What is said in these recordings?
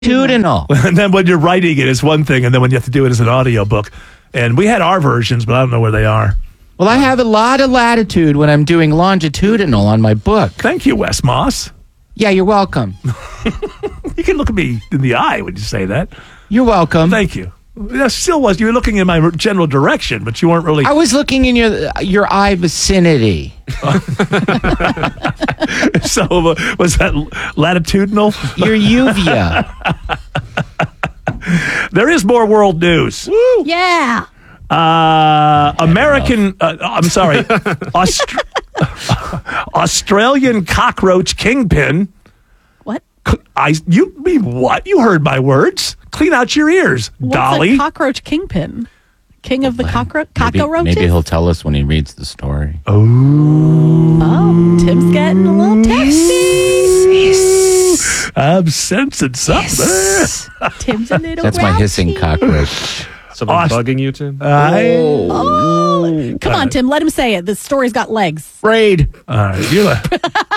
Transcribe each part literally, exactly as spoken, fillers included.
Longitudinal. And then when you're writing it, it's one thing, and then when you have to do it as an audio book. And we had our versions, but I don't know where they are. Well, I have a lot of latitude when I'm doing longitudinal on my book. Thank you, Wes Moss. Yeah, you're welcome. You can look at me in the eye when you say that. You're welcome. Thank you. That still was. You were looking in my general direction, but you weren't really. I was looking in your your eye vicinity. So uh, was that latitudinal? Your uvea. There is more world news. Woo. Yeah. Uh, American. Uh, I'm sorry. Aust- Australian cockroach kingpin. What? I. You mean what? You heard my words. Clean out your ears, What's Dolly. a cockroach kingpin? King of the cockroach Maybe, cockroaches? maybe he'll tell us when he reads the story. Oh. Oh, Tim's getting a little texty. I'm sensing something. Tim's a little That's my hissing grouchy. cockroach. Something Aust- bugging you, Tim? I, Oh, come on, Tim. Let him say it. The story's got legs. Afraid. all right, you know,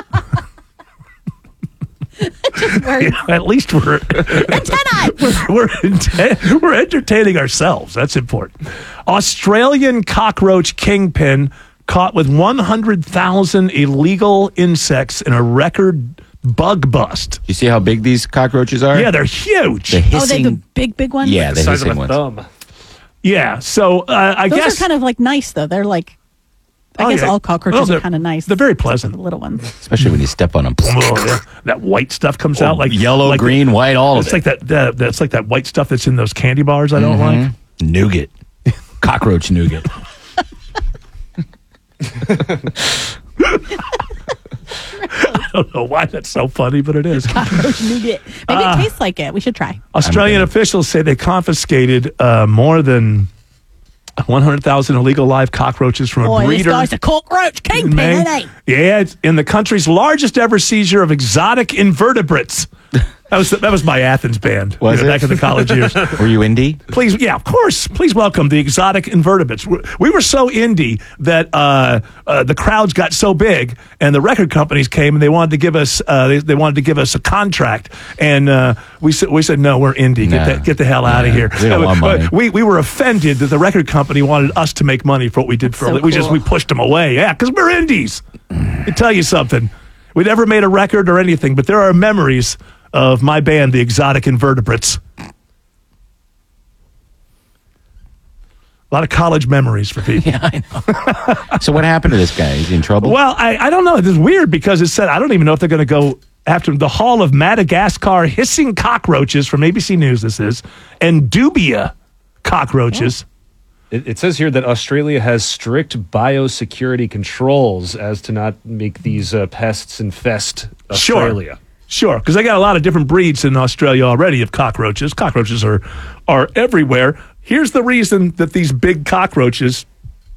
Where- at least we're Antennae. we're ente- we're entertaining ourselves. That's important. Australian cockroach kingpin caught with one hundred thousand illegal insects in a record bug bust. You see how big these cockroaches are? Yeah, they're huge. The Oh, they hissing. the big, big ones? yeah, The the size of hissing a ones. thumb. Yeah, so uh, I Those guess are kind of like nice, though. They're like, I Oh, guess yeah. all cockroaches Well, they're- are kind of nice. they're very pleasant. The little ones. Especially when you step on them. Oh, yeah. That white stuff comes out like yellow, like, green, white, all of It's it. like that, that. That's like that white stuff that's in those candy bars. I don't like. Nougat. Cockroach nougat. I don't know why that's so funny, but it is. Cockroach nougat. Maybe Ah. it tastes like it. We should try. Australian officials say they confiscated uh, more than one hundred thousand illegal live cockroaches from a Boy, this breeder. guy's a cockroach kingpin, Maine. isn't he? Yeah, it's in the country's largest ever seizure of exotic invertebrates. That was that was my Athens band. Was you know, it? back in the college years? Were you indie? Please, yeah, of course. Please welcome the exotic invertebrates. We we were so indie that uh, uh, the crowds got so big, and the record companies came and they wanted to give us uh, they, they wanted to give us a contract, and uh, we said we said no, we're indie. Get Nah. the, get the hell out of Yeah, here. we don't want money. We we were offended that the record company wanted us to make money for what we did for. so a li- We just cool. we pushed them away. Yeah, because we're indies. I tell you something. We never made a record or anything, but there are memories of my band, the Exotic Invertebrates. A lot of college memories for people. Yeah, I know. So what happened to this guy? Is he in trouble? Well, I, I don't know. It's weird because it said, I don't even know if they're going to go after the Hall of Madagascar hissing cockroaches from A B C News, this is, and dubia cockroaches. It, it says here that Australia has strict biosecurity controls as to not make these uh, pests infest Australia. Sure. Sure, because they got a lot of different breeds in Australia already of cockroaches. Cockroaches are are everywhere. Here's the reason that these big cockroaches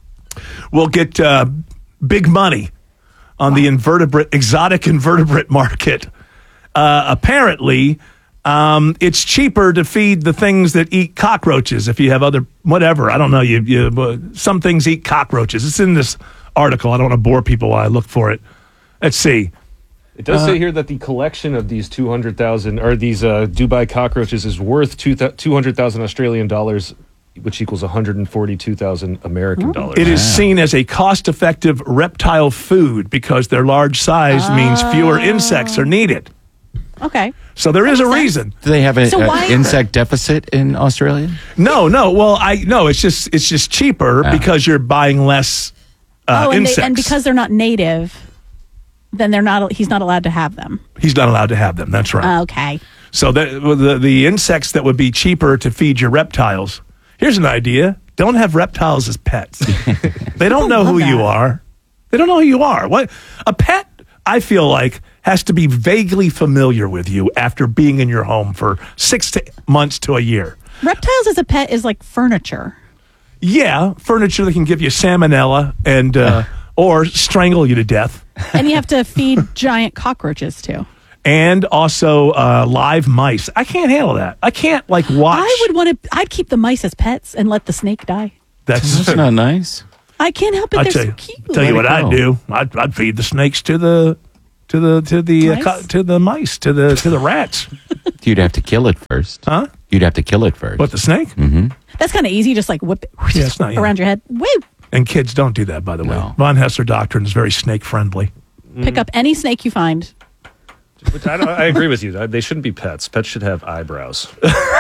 will get uh, big money on the invertebrate, exotic invertebrate market. Uh, apparently, um, it's cheaper to feed the things that eat cockroaches. If you have other whatever, I don't know. You, you uh, some things eat cockroaches. It's in this article. I don't want to bore people while I look for it. Let's see. It does Uh, say here that the collection of these two hundred thousand, or these uh, Dubai cockroaches is worth two hundred thousand Australian dollars, which equals one hundred forty-two thousand American dollars. It is seen as a cost-effective reptile food because their large size means fewer insects are needed. Okay. So there is a Makes sense. reason. Do they have an So why- insect deficit in Australia? No, no. Well, I no. It's just it's just cheaper because you're buying less uh, oh, and, insects. they, and because they're not native, then they're not. He's not allowed to have them. He's not allowed to have them. That's right. Okay. So the, the the insects that would be cheaper to feed your reptiles. Here's an idea: don't have reptiles as pets. They don't know love who you that. are. They don't know who you are. What a pet, I feel like, has to be vaguely familiar with you after being in your home for six to months to a year. Reptiles as a pet is like furniture. Yeah, furniture that can give you salmonella and uh, or strangle you to death, And you have to feed giant cockroaches too. and also uh, live mice. I can't handle that. I can't like watch. I would want to. I'd keep the mice as pets and let the snake die. That's That's not nice. I can't help it. I They're tell so you, cute. tell you Let what it I'd go. do. I'd, I'd feed the snakes to the to the to the uh, Mice? co- to the mice, to the to the rats. You'd have to kill it first. Huh? You'd have to kill it first. What, the snake? Mm-hmm. That's kind of easy. Just like whip it Yeah, it's not, yeah. around your head. Woo! And kids don't do that, by the way. No. Von Hesser doctrine is very snake friendly. Pick up any snake you find. Which I, don't, I agree with you. They shouldn't be pets. Pets should have eyebrows.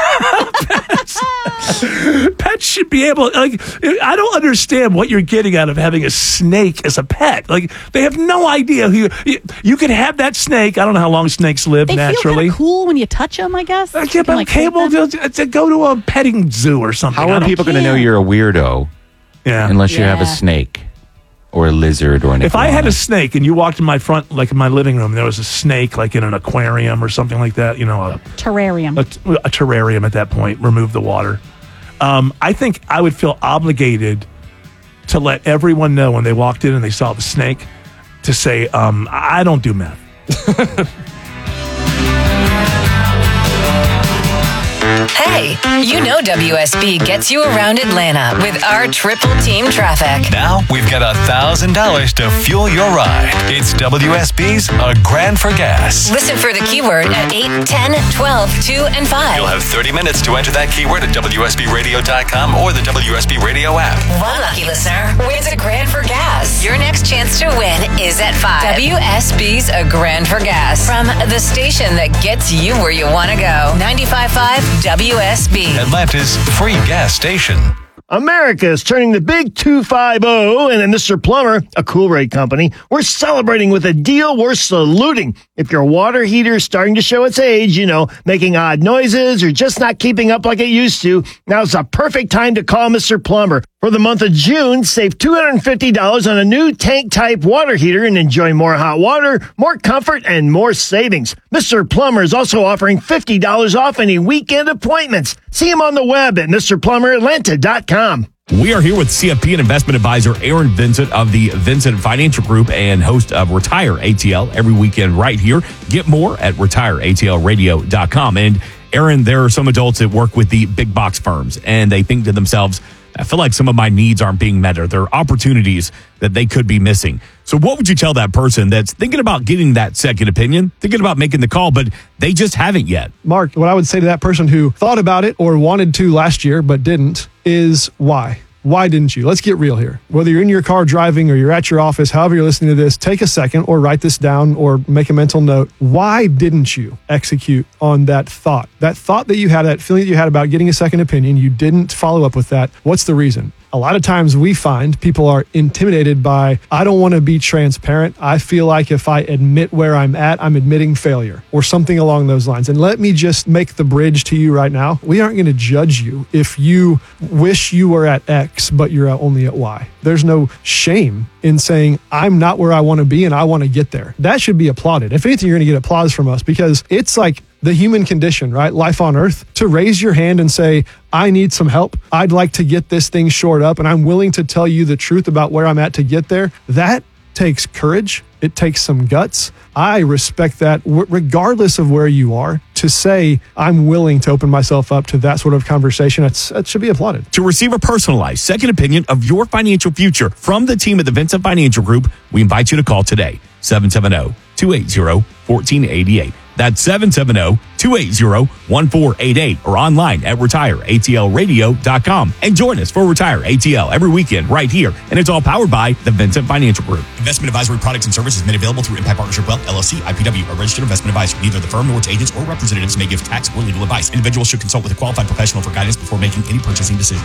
Pets should be able, like, I don't understand what you're getting out of having a snake as a pet. Like, they have no idea who you, you, you could have that snake. I don't know how long snakes live They feel naturally. kind of cool when you touch them, I guess. I You can't can, but like, cable hold to, them. to go to a petting zoo or something. How I are don't- people going to know can't. you're a weirdo Yeah. unless you have a Yeah. snake or a lizard or an If I had iguana? a snake and you walked in my front, like in my living room, there was a snake, like in an aquarium or something like that, you know, a, Terrarium. a, a terrarium at that point, remove the water. Um, I think I would feel obligated to let everyone know when they walked in and they saw the snake to say, um, I don't do meth. Hey, you know W S B gets you around Atlanta with our triple team traffic. Now we've got a thousand dollars to fuel your ride. It's W S B's A Grand for Gas. Listen for the keyword at eight, ten, twelve, two, and five. You'll have thirty minutes to enter that keyword at W S B radio dot com or the W S B radio app. One lucky listener wins a grand for gas. Your next chance to win is at five. W S B's A Grand for Gas. From the station that gets you where you want to go. ninety-five point five W S B. Atlanta's free gas station. America is turning the big two fifty, and at Mister Plumber, a cool rate company, we're celebrating with a deal we're saluting. If your water heater is starting to show its age, you know, making odd noises or just not keeping up like it used to, now's the perfect time to call Mister Plumber. For the month of June, save two hundred fifty dollars on a new tank-type water heater and enjoy more hot water, more comfort, and more savings. Mister Plumber is also offering fifty dollars off any weekend appointments. See him on the web at Mr Plumber Atlanta dot com. We are here with C F P and investment advisor Aaron Vincent of the Vincent Financial Group and host of Retire A T L every weekend right here. Get more at retire A T L radio dot com. And Aaron, there are some adults that work with the big box firms and they think to themselves, I feel like some of my needs aren't being met or there are opportunities that they could be missing. So what would you tell that person that's thinking about getting that second opinion, thinking about making the call, but they just haven't yet? Mark, what I would say to that person who thought about it or wanted to last year but didn't is why? Why didn't you? Let's get real here. Whether you're in your car driving or you're at your office, however you're listening to this, take a second or write this down or make a mental note. Why didn't you execute on that thought? That thought that you had, that feeling that you had about getting a second opinion, you didn't follow up with that. What's the reason? A lot of times we find people are intimidated by, I don't want to be transparent. I feel like if I admit where I'm at, I'm admitting failure or something along those lines. And let me just make the bridge to you right now. We aren't going to judge you if you wish you were at X, but you're only at Y. There's no shame in saying, I'm not where I want to be and I want to get there. That should be applauded. If anything, you're going to get applause from us because it's like the human condition, right? Life on earth, to raise your hand and say, I need some help. I'd like to get this thing shored up and I'm willing to tell you the truth about where I'm at to get there. That takes courage. It takes some guts. I respect that w- regardless of where you are, to say, I'm willing to open myself up to that sort of conversation. That's, that should be applauded. To receive a personalized second opinion of your financial future from the team at the Vincent Financial Group, we invite you to call today, seven seven zero, two eight zero, one four eight eight. That's seven seven zero, two eight zero, one four eight eight or online at retire A T L radio dot com. And join us for Retire A T L every weekend right here. And it's all powered by the Vincent Financial Group. Investment advisory products and services made available through Impact Partnership Wealth, L L C, I P W, a registered investment advisor. Neither the firm nor its agents or representatives may give tax or legal advice. Individuals should consult with a qualified professional for guidance before making any purchasing decisions.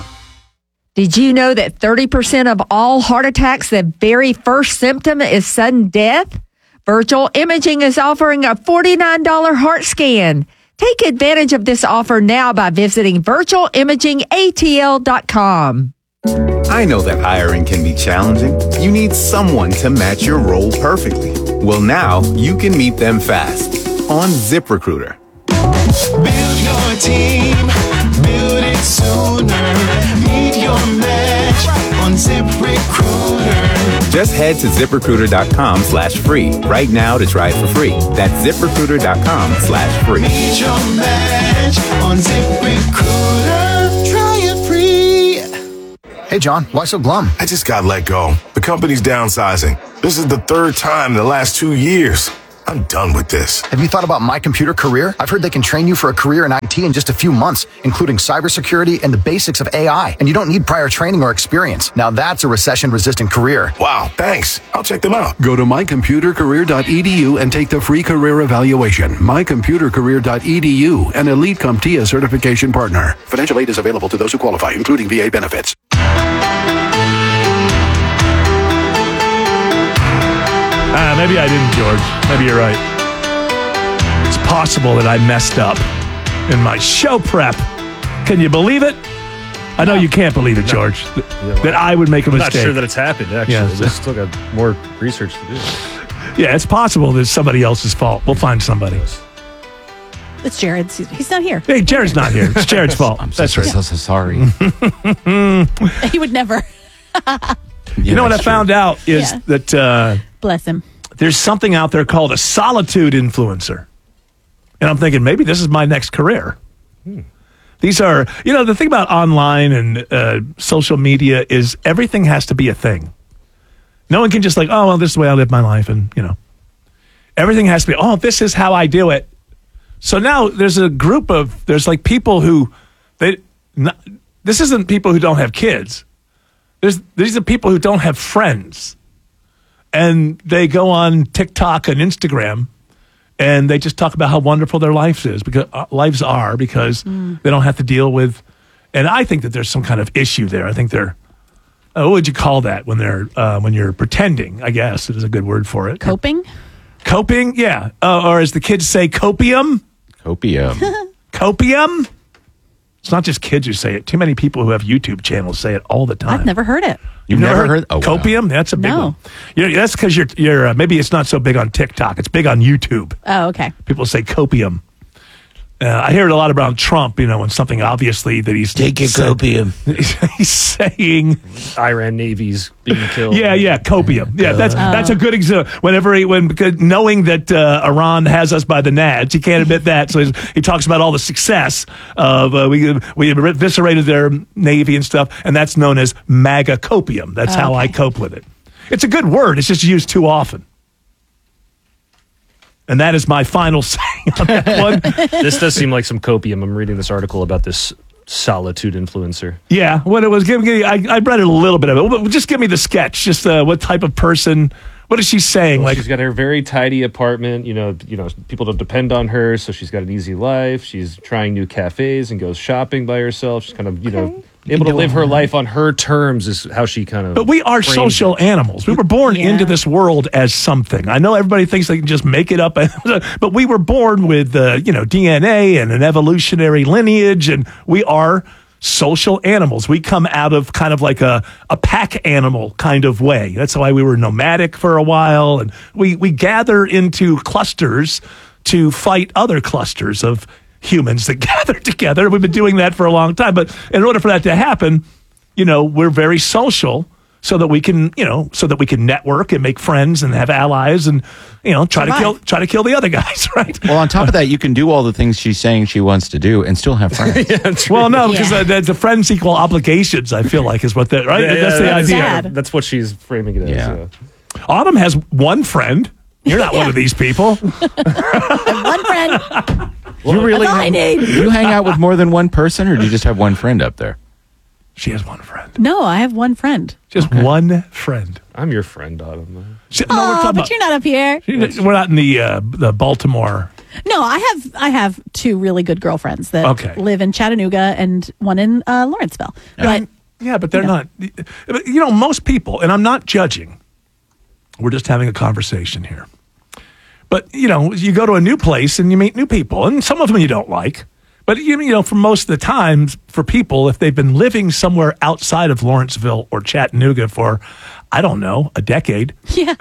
Did you know that thirty percent of all heart attacks, the very first symptom is sudden death? Virtual Imaging is offering a forty-nine dollars heart scan. Take advantage of this offer now by visiting virtual imaging A T L dot com. I know that hiring can be challenging. You need someone to match your role perfectly. Well, now you can meet them fast on ZipRecruiter. Build your team, build it sooner. Meet your match on ZipRecruiter. Just head to ZipRecruiter.com slash free right now to try it for free. That's ZipRecruiter.com slash free. Meet your match on ZipRecruiter. Try it free. Hey, John, why so glum? I just got let go. The company's downsizing. This is the third time in the last two years. I'm done with this. Have you thought about My Computer Career? I've heard they can train you for a career in I T in just a few months, including cybersecurity and the basics of A I. And you don't need prior training or experience. Now that's a recession-resistant career. Wow, thanks. I'll check them out. Go to my computer career dot e d u and take the free career evaluation. my computer career dot e d u, an Elite CompTIA certification partner. Financial aid is available to those who qualify, including V A benefits. Uh, maybe I didn't, George. Maybe you're right. It's possible that I messed up in my show prep. Can you believe it? I know you can't believe it, George, th- Yeah, well, that I would make a I'm mistake. not sure that it's happened, actually. Yeah. There's still got more research to do. Yeah, it's possible that it's somebody else's fault. We'll find somebody. It's Jared's. He's not here. Hey, Jared's not here. It's Jared's fault. I'm so, That's right. so, so sorry. He would never. You know what I found out is Yeah. that uh, Bless him. there's something out there called a solitude influencer. And I'm thinking, maybe this is my next career. Hmm. These are, you know, the thing about online and uh, social media is everything has to be a thing. No one can just like, oh, well, this is the way I live my life. And, you know, everything has to be, oh, this is how I do it. So now there's a group of, there's like people who, they, not, this isn't people who don't have kids. There's, these are people who don't have friends. And they go on TikTok and Instagram and they just talk about how wonderful their lives is because uh, lives are because Mm. they don't have to deal with. And I think that there's some kind of issue there. I think they're, uh, what would you call that when they're uh, when you're pretending? I guess it is a good word for it. Coping? Coping, yeah. Uh, or as the kids say, copium. Copium. Copium. It's not just kids who say it. Too many people who have YouTube channels say it all the time. I've never heard it. You've never, heard, Oh, wow. copium? That's a big No. one. You know, that's because you're you're uh, maybe it's not so big on TikTok. It's big on YouTube. Oh, okay. People say copium. Uh, I hear it a lot about Trump. You know, when something obviously that he's Take your said- copium. he's saying, Iran Navy's being killed. yeah, yeah, copium. Yeah, that's Oh. that's a good example. Whenever he when because knowing that uh, Iran has us by the nads, he can't admit that. So he's, he talks about all the success of uh, we we eviscerated their navy and stuff, and that's known as MAGA copium. That's how I Okay. cope with it. It's a good word. It's just used too often. And that is my final say on that one. This does seem like some copium. I'm reading this article about this solitude influencer. Yeah, what it was. Give, give, I, I read it a little bit of it. But just give me the sketch. Just uh, what type of person? What is she saying? Well, like she's got her very tidy apartment. You know, you know, people don't depend on her, so she's got an easy life. She's trying new cafes and goes shopping by herself. She's kind of, you know, able to live her life on her terms. Is how she kind of. But we are frames social it. animals. We were born Yeah. into this world as something. I know everybody thinks they can just make it up, but we were born with, uh, you know, D N A and an evolutionary lineage, and we are social animals. We come out of kind of like a, a pack animal kind of way. That's why we were nomadic for a while, and we, we gather into clusters to fight other clusters of humans that gather together. We've been doing that for a long time. But in order for that to happen, you know, we're very social so that we can, you know, so that we can network and make friends and have allies and, you know, try to kill try to kill the other guys, right? Well, on top of that, you can do all the things she's saying she wants to do and still have friends. Well, no, because Yeah. uh, the, the friends equal obligations, I feel like, is what that, right? Yeah, That's the yeah, idea. sad. That's what she's framing it as. Yeah. Yeah. Autumn has one friend. You're not one of these people. One friend. You really That's all I need. Do you hang out with more than one person, or do you just have one friend up there? She has one friend. No, I have one friend. Just one friend. I'm your friend, Autumn. She, no, we're Oh, talking but about, you're not up here. we're not in the uh, the Baltimore. No, I have I have two really good girlfriends that Okay. live in Chattanooga and one in uh, Lawrenceville. But Yeah, but they're You know. not. but, You know, most people, and I'm not judging. We're just having a conversation here. But you know, you go to a new place and you meet new people, and some of them you don't like. But you you know, for most of the time, for people, if they've been living somewhere outside of Lawrenceville or Chattanooga for, I don't know, a decade, yeah,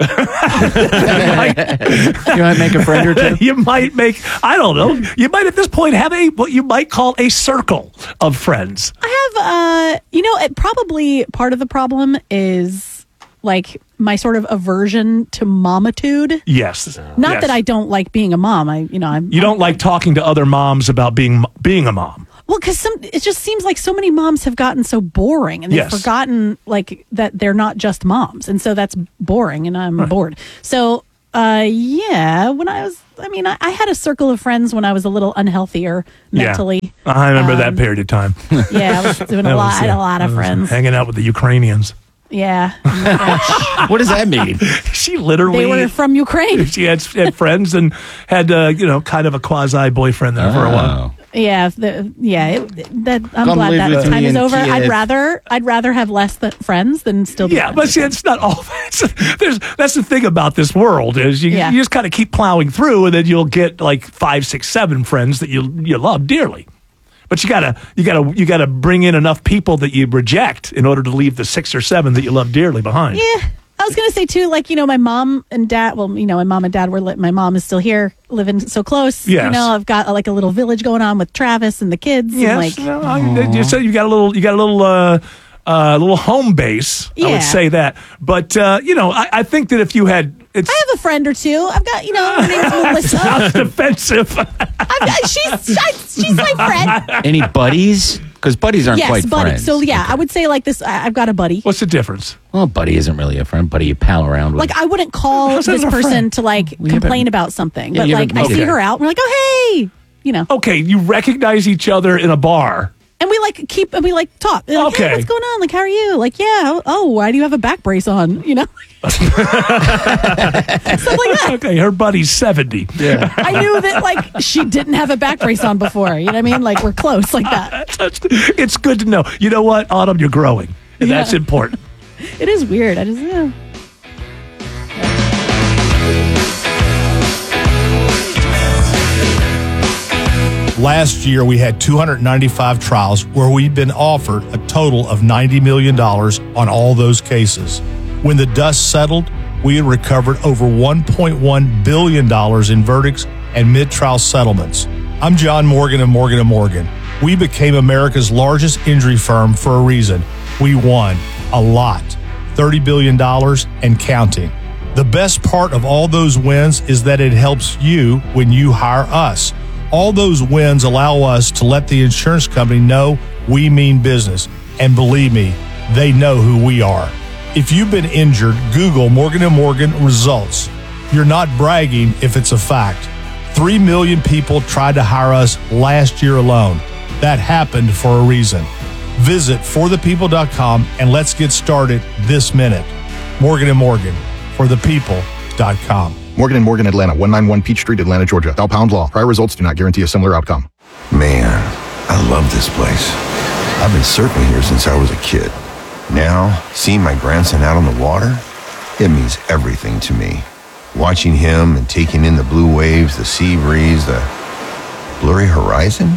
You might make a friend or two. you might make, I don't know, you might at this point have a what you might call a circle of friends. I have. Uh, you know, it, probably part of the problem is like my sort of aversion to momitude. Yes, Not Yes. that I don't like being a mom. I, you know, I'm. You don't like talking to other moms about being being a mom. Well, because some it just seems like so many moms have gotten so boring, and they've Yes. forgotten like that they're not just moms, and so that's boring, and I'm bored. So, uh, yeah, when I was, I mean, I, I had a circle of friends when I was a little unhealthier mentally. Yeah. I remember Um, that period of time. Yeah, I was doing That a lot. was, I had uh, a lot of I was friends. hanging out with the Ukrainians. Yeah, What does that mean? She literally they were from Ukraine. she had, had friends and had uh, you know kind of a quasi boyfriend there for a while. Yeah, the, yeah. It, that I'm Come glad live that with time me is in over. I'd Kiev. rather I'd rather have less th- friends than still be Yeah, friends. but see, it's not all. It's, there's that's the thing about this world is you, Yeah. you just kind of keep plowing through, and then you'll get like five, six, seven friends that you you love dearly. But you gotta you gotta you gotta bring in enough people that you reject in order to leave the six or seven that you love dearly behind. Yeah. I was gonna say too, like, you know, my mom and dad. Well, you know, my mom and dad were. Li- my mom is still here, living so close. Yes. You know, I've got uh, like a little village going on with Travis and the kids. Yes, And, like, no, I- you said you got a little you got a little uh, uh, little home base. I Yeah. would say that, but uh, you know, I, I think that if you had, it's I have a friend or two. I've got, you know, her name's Melissa. sounds defensive. I've got, she's I, she's my friend. Any buddies? Because buddies aren't Yes, quite buddy. friends. So yeah, I would say like this. I, I've got a buddy. What's the difference? Well, buddy isn't really a friend. Buddy you pal around with. Like I wouldn't call How's that this a person friend? to like We complain haven't- about something, Yeah, but you like haven't- I see okay. her out. We're like, oh hey, you know, Okay, you recognize each other in a bar. and we like keep and we like talk. They're like, Okay. hey, what's going on? Like, how are you? Like, yeah. Oh, why do you have a back brace on? You know, stuff like that. Okay, her buddy's seventy. yeah. I knew that like she didn't have a back brace on before. You know what I mean? Like we're close like that. That's- it's good to know. You know what, Autumn, you're growing, and Yeah. that's important. It is weird. I just yeah. Last year, we had two hundred ninety-five trials where we'd been offered a total of ninety million dollars on all those cases. When the dust settled, we had recovered over one point one billion dollars in verdicts and mid-trial settlements. I'm John Morgan of Morgan and Morgan. We became America's largest injury firm for a reason. We won a lot, thirty billion dollars and counting. The best part of all those wins is that it helps you when you hire us. All those wins allow us to let the insurance company know we mean business. And believe me, they know who we are. If you've been injured, Google Morgan and Morgan results. You're not bragging if it's a fact. Three million people tried to hire us last year alone. That happened for a reason. Visit for the people dot com and let's get started this minute. Morgan and Morgan, for the people dot com. Morgan and Morgan, Atlanta, one ninety-one Peachtree, Atlanta, Georgia. Bell Pound Law. Prior results do not guarantee a similar outcome. Man, I love this place. I've been surfing here since I was a kid. Now, seeing my grandson out on the water, it means everything to me. Watching him and taking in the blue waves, the sea breeze, the blurry horizon.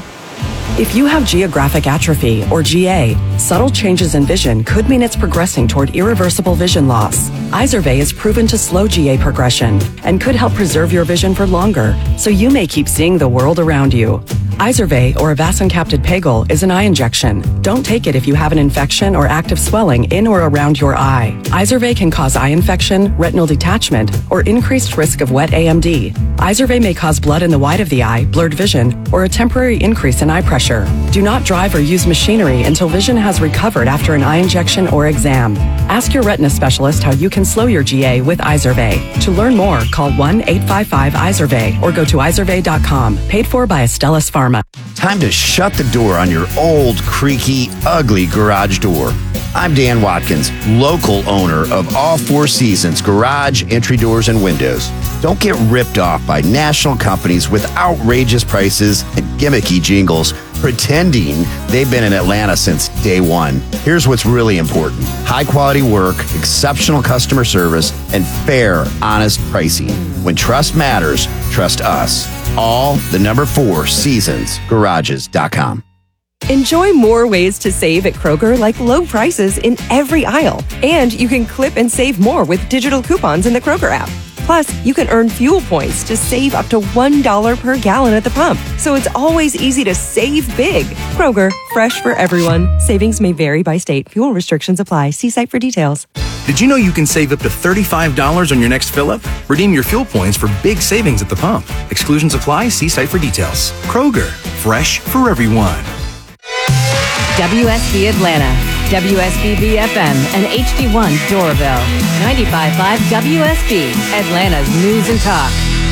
If you have geographic atrophy, or G A, subtle changes in vision could mean it's progressing toward irreversible vision loss. Izervay is proven to slow G A progression and could help preserve your vision for longer, so you may keep seeing the world around you. Izervay, or avacincaptad pegol, is an eye injection. Don't take it if you have an infection or active swelling in or around your eye. Izervay can cause eye infection, retinal detachment, or increased risk of wet A M D. Izervay may cause blood in the white of the eye, blurred vision, or a temporary increase in eye pressure. Do not drive or use machinery until vision has recovered after an eye injection or exam. Ask your retina specialist how you can slow your G A with Izervay. To learn more, call one eight five five Izervay or go to izervay dot com. Paid for by Astellas Pharma. Time to shut the door on your old, creaky, ugly garage door. I'm Dan Watkins, local owner of All Four Seasons Garage, Entry Doors, and Windows. Don't get ripped off by national companies with outrageous prices and gimmicky jingles pretending they've been in Atlanta since day one. Here's what's really important: high quality work, exceptional customer service, and fair, honest pricing. When trust matters, trust us. All the number four seasons garages dot com. Enjoy more ways to save at Kroger, like low prices in every aisle. And you can clip and save more with digital coupons in the Kroger app. Plus, you can earn fuel points to save up to one dollar per gallon at the pump. So it's always easy to save big. Kroger, fresh for everyone. Savings may vary by state. Fuel restrictions apply. See site for details. Did you know you can save up to thirty-five dollars on your next fill-up? Redeem your fuel points for big savings at the pump. Exclusions apply. See site for details. Kroger, fresh for everyone. W S B Atlanta, W S B B F M, and H D one Doraville. ninety-five point five W S B, Atlanta's News and Talk.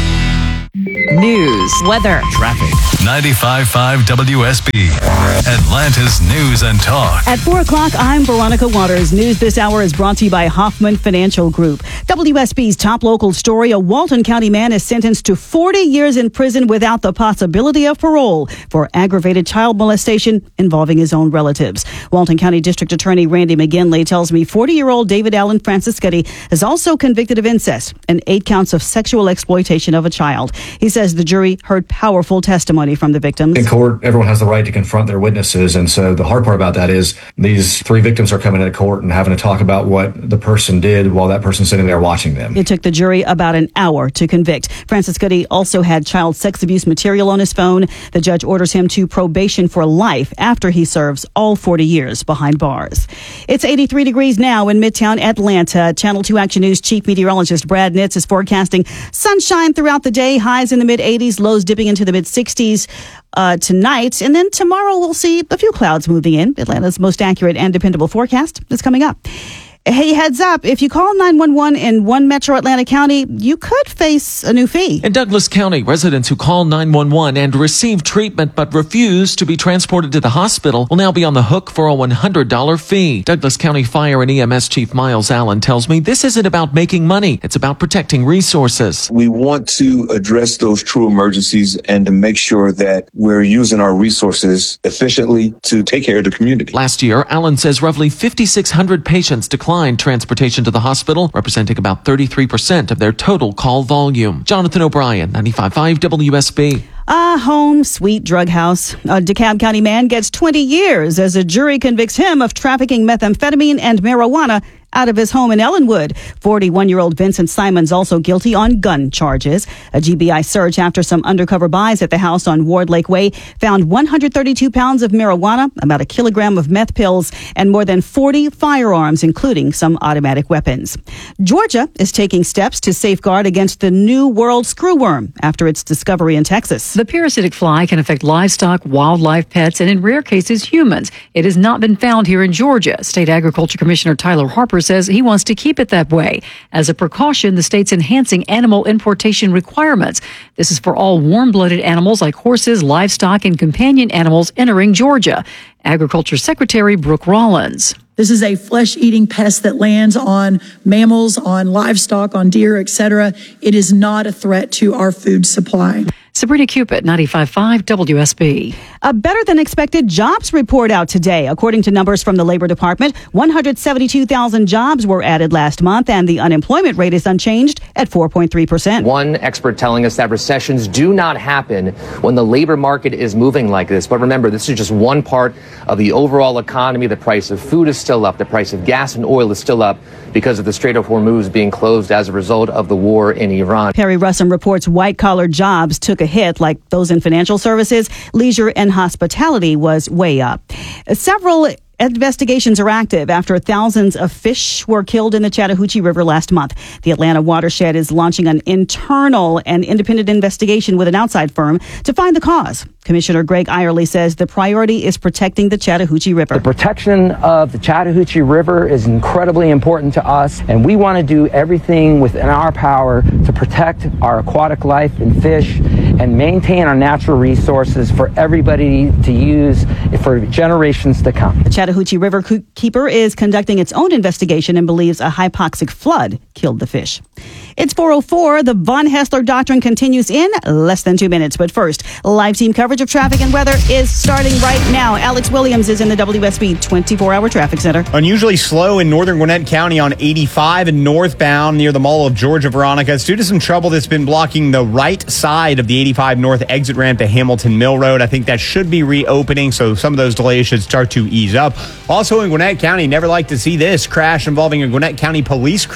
News, weather, Traffic. ninety-five point five W S B, Atlanta's News and Talk. At four o'clock, I'm Veronica Waters. News this hour is brought to you by Hoffman Financial Group. W S B's top local story, a Walton County man is sentenced to forty years in prison without the possibility of parole for aggravated child molestation involving his own relatives. Walton County District Attorney Randy McGinley tells me forty-year-old David Allen Francischetti is also convicted of incest and eight counts of sexual exploitation of a child. He says the jury heard powerful testimony from the victims. In court, everyone has the right to confront their witnesses. And so the hard part about that is these three victims are coming into court and having to talk about what the person did while that person's sitting there watching them. It took the jury about an hour to convict. Francischetti also had child sex abuse material on his phone. The judge orders him to probation for life after he serves all forty years behind bars. It's eighty-three degrees now in Midtown Atlanta. Channel two Action News Chief Meteorologist Brad Nitz is forecasting sunshine throughout the day, highs in the mid eighties, lows dipping into the mid sixties uh, tonight. And then tomorrow we'll see a few clouds moving in. Atlanta's most accurate and dependable forecast is coming up. Hey, heads up, if you call nine one one in one metro Atlanta County, you could face a new fee. In Douglas County, residents who call nine one one and receive treatment but refuse to be transported to the hospital will now be on the hook for a one hundred dollars fee. Douglas County Fire and E M S Chief Miles Allen tells me this isn't about making money. It's about protecting resources. We want to address those true emergencies and to make sure that we're using our resources efficiently to take care of the community. Last year, Allen says roughly fifty-six hundred patients declined transportation to the hospital, representing about thirty-three percent of their total call volume. Jonathan O'Brien, ninety-five point five W S B. Ah, home, sweet drug house. A DeKalb County man gets twenty years as a jury convicts him of trafficking methamphetamine and marijuana out of his home in Ellenwood. forty-one-year-old Vincent Simons also guilty on gun charges. A G B I search after some undercover buys at the house on Ward Lake Way found one hundred thirty-two pounds of marijuana, about a kilogram of meth pills, and more than forty firearms, including some automatic weapons. Georgia is taking steps to safeguard against the new world screwworm after its discovery in Texas. The parasitic fly can affect livestock, wildlife, pets, and in rare cases, humans. It has not been found here in Georgia. State Agriculture Commissioner Tyler Harper says he wants to keep it that way. As a precaution, the state's enhancing animal importation requirements. This is for all warm-blooded animals like horses, livestock, and companion animals entering Georgia. Agriculture Secretary Brooke Rollins. This is a flesh-eating pest that lands on mammals, on livestock, on deer, et cetera. It is not a threat to our food supply. Sabrina Cupid, ninety-five point five W S B. A better-than-expected jobs report out today. According to numbers from the Labor Department, one hundred seventy-two thousand jobs were added last month, and the unemployment rate is unchanged at four point three percent. One expert telling us that recessions do not happen when the labor market is moving like this. But remember, this is just one part of the overall economy. The price of food is still up. The price of gas and oil is still up because of the Strait of Hormuz being closed as a result of the war in Iran. Perry Russum reports white-collar jobs took a hit, like those in financial services. Leisure and hospitality was way up. Several investigations are active after thousands of fish were killed in the Chattahoochee River last month. The Atlanta watershed is launching an internal and independent investigation with an outside firm to find the cause. Commissioner Greg Eyerly says the priority is protecting the Chattahoochee River. The protection of the Chattahoochee River is incredibly important to us, and we want to do everything within our power to protect our aquatic life and fish and maintain our natural resources for everybody to use for generations to come. The Chattahoochee River Keeper is conducting its own investigation and believes a hypoxic flood killed the fish. It's four oh four. The Von Hessler Doctrine continues in less than two minutes. But first, live team coverage of traffic and weather is starting right now. Alex Williams is in the W S B twenty-four hour traffic center. Unusually slow in northern Gwinnett County on eighty-five and northbound near the Mall of Georgia, Veronica. It's due to some trouble that's been blocking the right side of the eighty-five north exit ramp to Hamilton Mill Road. I think that should be reopening, so some of those delays should start to ease up. Also in Gwinnett County, never like to see this crash involving a Gwinnett County police cruiser. Pretty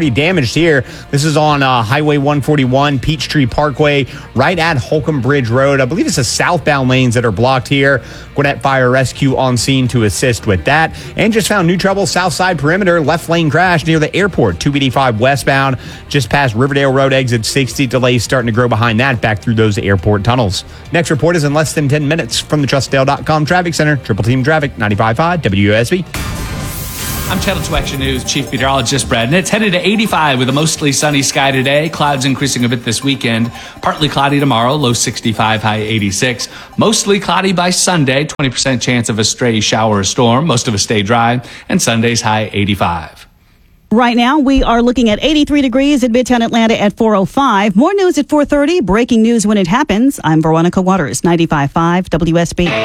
pretty damaged here. This is on uh, Highway one forty-one, Peachtree Parkway, right at Holcomb Bridge Road. I believe it's the southbound lanes that are blocked here. Gwinnett Fire Rescue on scene to assist with that. And just found new trouble, south side perimeter, left lane crash near the airport, two eighty-five westbound, just past Riverdale Road, exit sixty. Delays starting to grow behind that, back through those airport tunnels. Next report is in less than ten minutes from the trust dale dot com Traffic Center. Triple Team Traffic, ninety-five point five W U S B. I'm Channel two Action News Chief Meteorologist Brad Nitz. Headed to eighty-five with a mostly sunny sky today. Clouds increasing a bit this weekend. Partly cloudy tomorrow, low sixty-five, high eighty-six. Mostly cloudy by Sunday, twenty percent chance of a stray shower or storm. Most of it stay dry. And Sunday's high eighty-five. Right now, we are looking at eighty-three degrees in Midtown Atlanta at four oh five. More news at four thirty. Breaking news when it happens. I'm Veronica Waters, ninety-five point five W S B.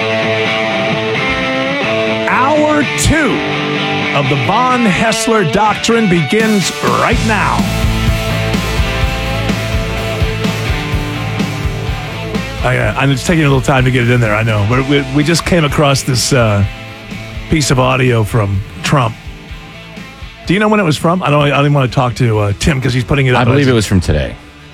Hour two of the Von Hessler Doctrine begins right now. I, uh, I'm just taking a little time to get it in there, I know. But we, we just came across this uh, piece of audio from Trump. Do you know when it was from? I don't, I don't even want to talk to uh, Tim because he's putting it up. I believe it was from today.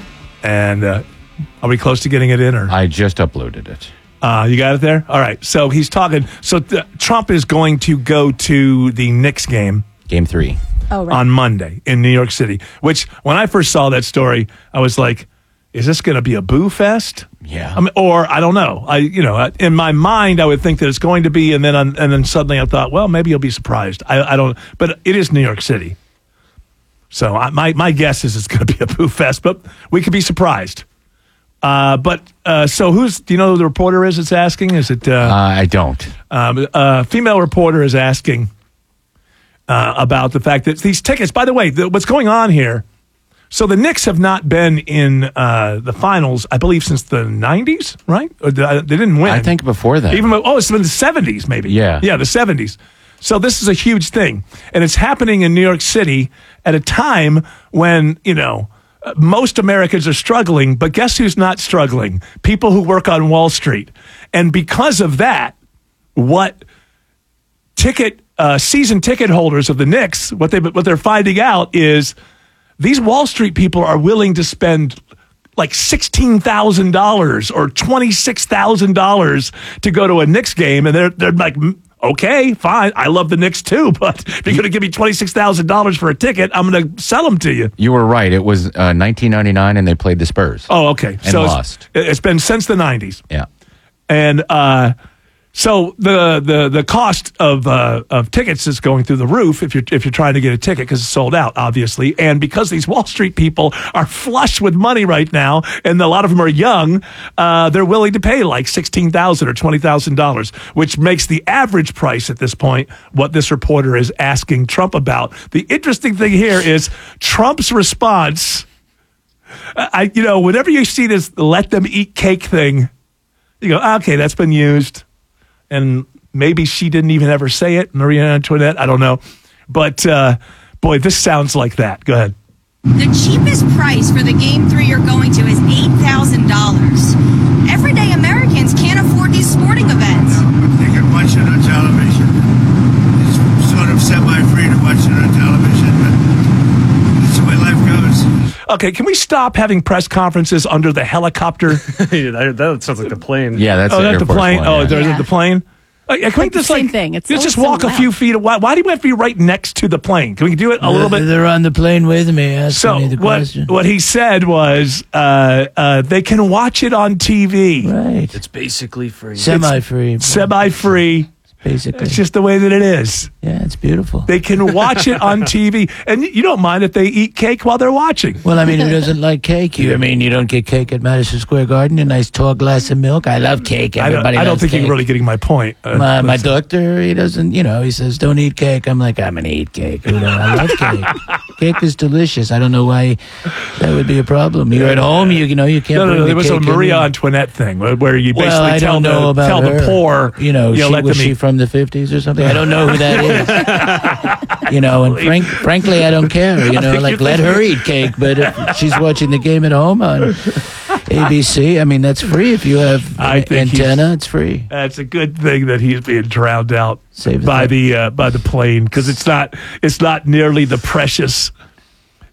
And uh, are we close to getting it in? Or I just uploaded it. Uh, you got it there? All right. So he's talking. So th- Trump is going to go to the Knicks game. Game three. Oh, right. On Monday in New York City, which when I first saw that story, I was like, is this going to be a boo fest? Yeah. I mean, or I don't know. I, you know, in my mind, I would think that it's going to be. And then, and then suddenly I thought, well, maybe you'll be surprised. I, I don't, but it is New York City. So I, my, my guess is it's going to be a boo fest, but we could be surprised. Uh, but uh, so who's? Do you know who the reporter is that's asking? Is it? Uh, uh, I don't. Um, a female reporter is asking uh, about the fact that these tickets. By the way, the, what's going on here? So the Knicks have not been in uh, the finals, I believe, since the nineties, right? Or the, they didn't win. I think before that. Even oh, it's been the seventies, maybe. Yeah, yeah, the seventies. So this is a huge thing, and it's happening in New York City at a time when you know. Most Americans are struggling, but guess who's not struggling? People who work on Wall Street. And because of that, what ticket uh, season ticket holders of the Knicks, what they what they're finding out is these Wall Street people are willing to spend like sixteen thousand dollars or twenty-six thousand dollars to go to a Knicks game, and they're they're like, okay, fine. I love the Knicks too, but if you're going to give me twenty-six thousand dollars for a ticket, I'm going to sell them to you. You were right. It was uh, nineteen ninety-nine, and they played the Spurs. Oh, okay. And so lost. It's, it's been since the nineties. Yeah. And uh, so the the the cost of uh, of tickets is going through the roof if you're if you're trying to get a ticket because it's sold out, obviously. And because these Wall Street people are flush with money right now, and a lot of them are young, uh, they're willing to pay like sixteen thousand or twenty thousand dollars, which makes the average price at this point what this reporter is asking Trump about. The interesting thing here is Trump's response. I you know whenever you see this "let them eat cake" thing, you go, okay, that's been used. And maybe she didn't even ever say it, Marie Antoinette. I don't know. But, uh, boy, this sounds like that. Go ahead. The cheapest price for the game three you're going to is eight thousand dollars. Everyday Americans can't afford these sporting events. They can watch it on television. It's sort of semi-free to watch it on television, but that's the way life goes. Okay, can we stop having press conferences under the helicopter? yeah, that, that sounds like the plane. Yeah, that's oh, the, that's the plane. One, oh, yeah. there's Yeah. the plane. Uh, can we Like the just same like thing. It's let's always just so walk a loud. few feet away? Why do we have to be right next to the plane? Can we do it a little bit? They're on the plane with me asking So me the what? question. What he said was uh, uh, they can watch it on T V. Right. It's basically free. Semi-free. Semi-free. Basically. It's just the way that it is. Yeah, it's beautiful. They can watch it on T V. And you don't mind if they eat cake while they're watching. Well, I mean, who doesn't like cake? You, I mean, you don't get cake at Madison Square Garden, a nice tall glass of milk. I love cake. I don't, Everybody I don't loves think cake. you're really getting my point. Uh, My, my doctor, he doesn't, you know, he says, don't eat cake. I'm like, I'm going to eat cake. You know, I love cake. Cake is delicious. I don't know why that would be a problem. You're at home, you, you know, you can't No, no, bring no. the There was a cake in. Maria Antoinette thing where where you basically Well, I tell, don't know the, about tell her. the poor, You know, you know she, let was them she eat. from the fifties or something? I don't know who that is. You know, and frank, frankly, I don't care. You I know, think like, you're let her thinking- eat cake, but if she's watching the game at home on A B C, I mean, that's free. If you have I an think he's- antenna, it's free. That's a good thing that he's being drowned out Save by that. the uh, by the plane because it's not it's not nearly the precious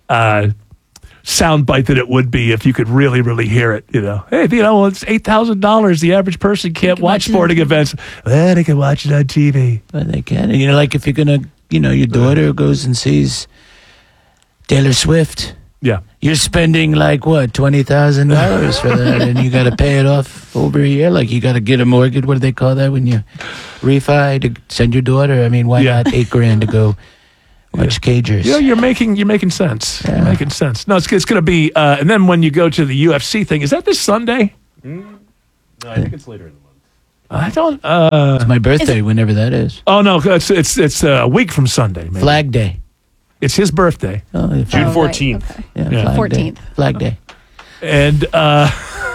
uh, soundbite that it would be if you could really, really hear it. You know, hey, you know, it's eight thousand dollars. The average person can't watch sporting events. Well, they can watch it on T V. But they can. You know, like if you're gonna, you know, your daughter goes and sees Taylor Swift. Yeah, you're spending like what twenty thousand dollars for that, and you got to pay it off over a year. Like you got to get a mortgage. What do they call that when you refi to send your daughter? I mean, why Yeah. not eight grand to go watch Cagers? Yeah, you're making you're making sense. Yeah. You're making sense. No, it's it's going to be. Uh, and then when you go to the U F C thing, is that this Sunday? No, I think it's later in the month. I don't. Uh, It's my birthday, whenever that is. oh no, it's it's it's a week from Sunday. Maybe. Flag Day. It's his birthday. Oh, yeah, June right, fourteenth. okay. yeah, Yeah. Flag fourteenth. Day. Flag Day. And uh,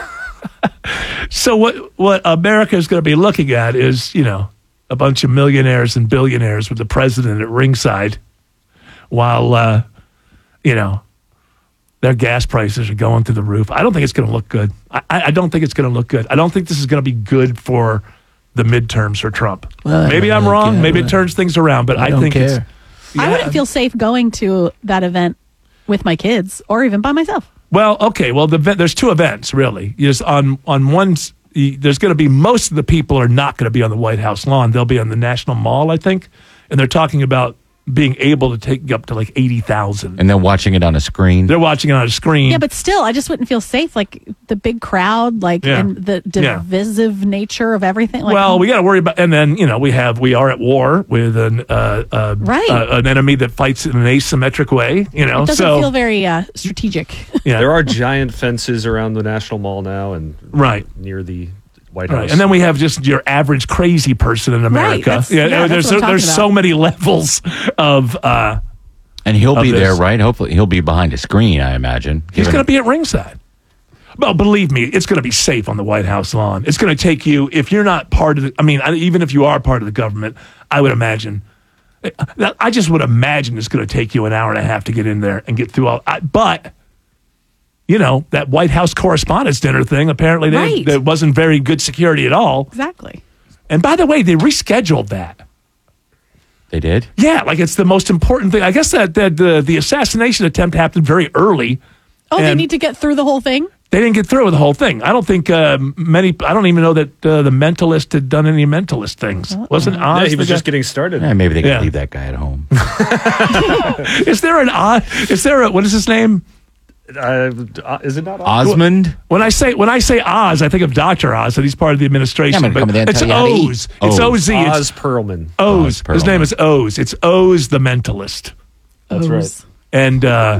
so what what America is going to be looking at is, you know, a bunch of millionaires and billionaires with the president at ringside while, uh, you know, their gas prices are going through the roof. I don't think it's going to look good. I, I don't think it's going to look good. I don't think this is going to be good for the midterms for Trump. Well, I Maybe don't I'm really wrong. care. Maybe it turns things around, but I I, don't think care. it's... I Yeah. wouldn't feel safe going to that event with my kids or even by myself. Well, okay. Well, the event, there's two events really. There's on on one. s- y- There's going to be most of the people are not going to be on the White House lawn. They'll be on the National Mall, I think, and they're talking about being able to take up to like eighty thousand. And then watching it on a screen. They're watching it on a screen. Yeah, but still, I just wouldn't feel safe. Like the big crowd, like Yeah. and the Yeah. divisive nature of everything. Like, well, we got to worry about, and then you know we have we are at war with an uh, uh, Right. uh, an enemy that fights in an asymmetric way. You know, it doesn't so feel very uh, strategic. yeah, There are giant fences around the National Mall now and Right. near the White House. right. And then we have just your average crazy person in America. that's- yeah, that's there's what I'm there's talking so about. many levels of. Uh, And he'll of be there, this. right? Hopefully, he'll be behind a screen, I imagine. He's Given- going to be at ringside. Well, believe me, it's going to be safe on the White House lawn. It's going to take you, if you're not part of the, I mean, I- even if you are part of the government, I would imagine, I just would imagine it's going to take you an hour and a half to get in there and get through all. I, but, you know, that White House Correspondents' Dinner thing, apparently they, Right. there wasn't very good security at all. Exactly. And by the way, they rescheduled that. They did? Yeah, like it's the most important thing. I guess that, that the, the assassination attempt happened very early. Oh, they And- need to get through the whole thing? They didn't get through with the whole thing. I don't think uh, many. I don't even know that uh, the Mentalist had done any Mentalist things. Wasn't Oz? Yeah, he the was guy- just getting started. Yeah, maybe they could Yeah. leave that guy at home. Is there an Oz? Is there a what is his name? Uh, uh, is it not Oz? Osmond? When I say when I say Oz, I think of Doctor Oz, and he's part of the administration. Yeah, I'm gonna but come in there and it's tell you how to Oz. eat. It's Oz. O Z. Oz It's Perlman. Oz. Oz His name Perlman. is Oz. It's Oz the Mentalist. That's right. And uh,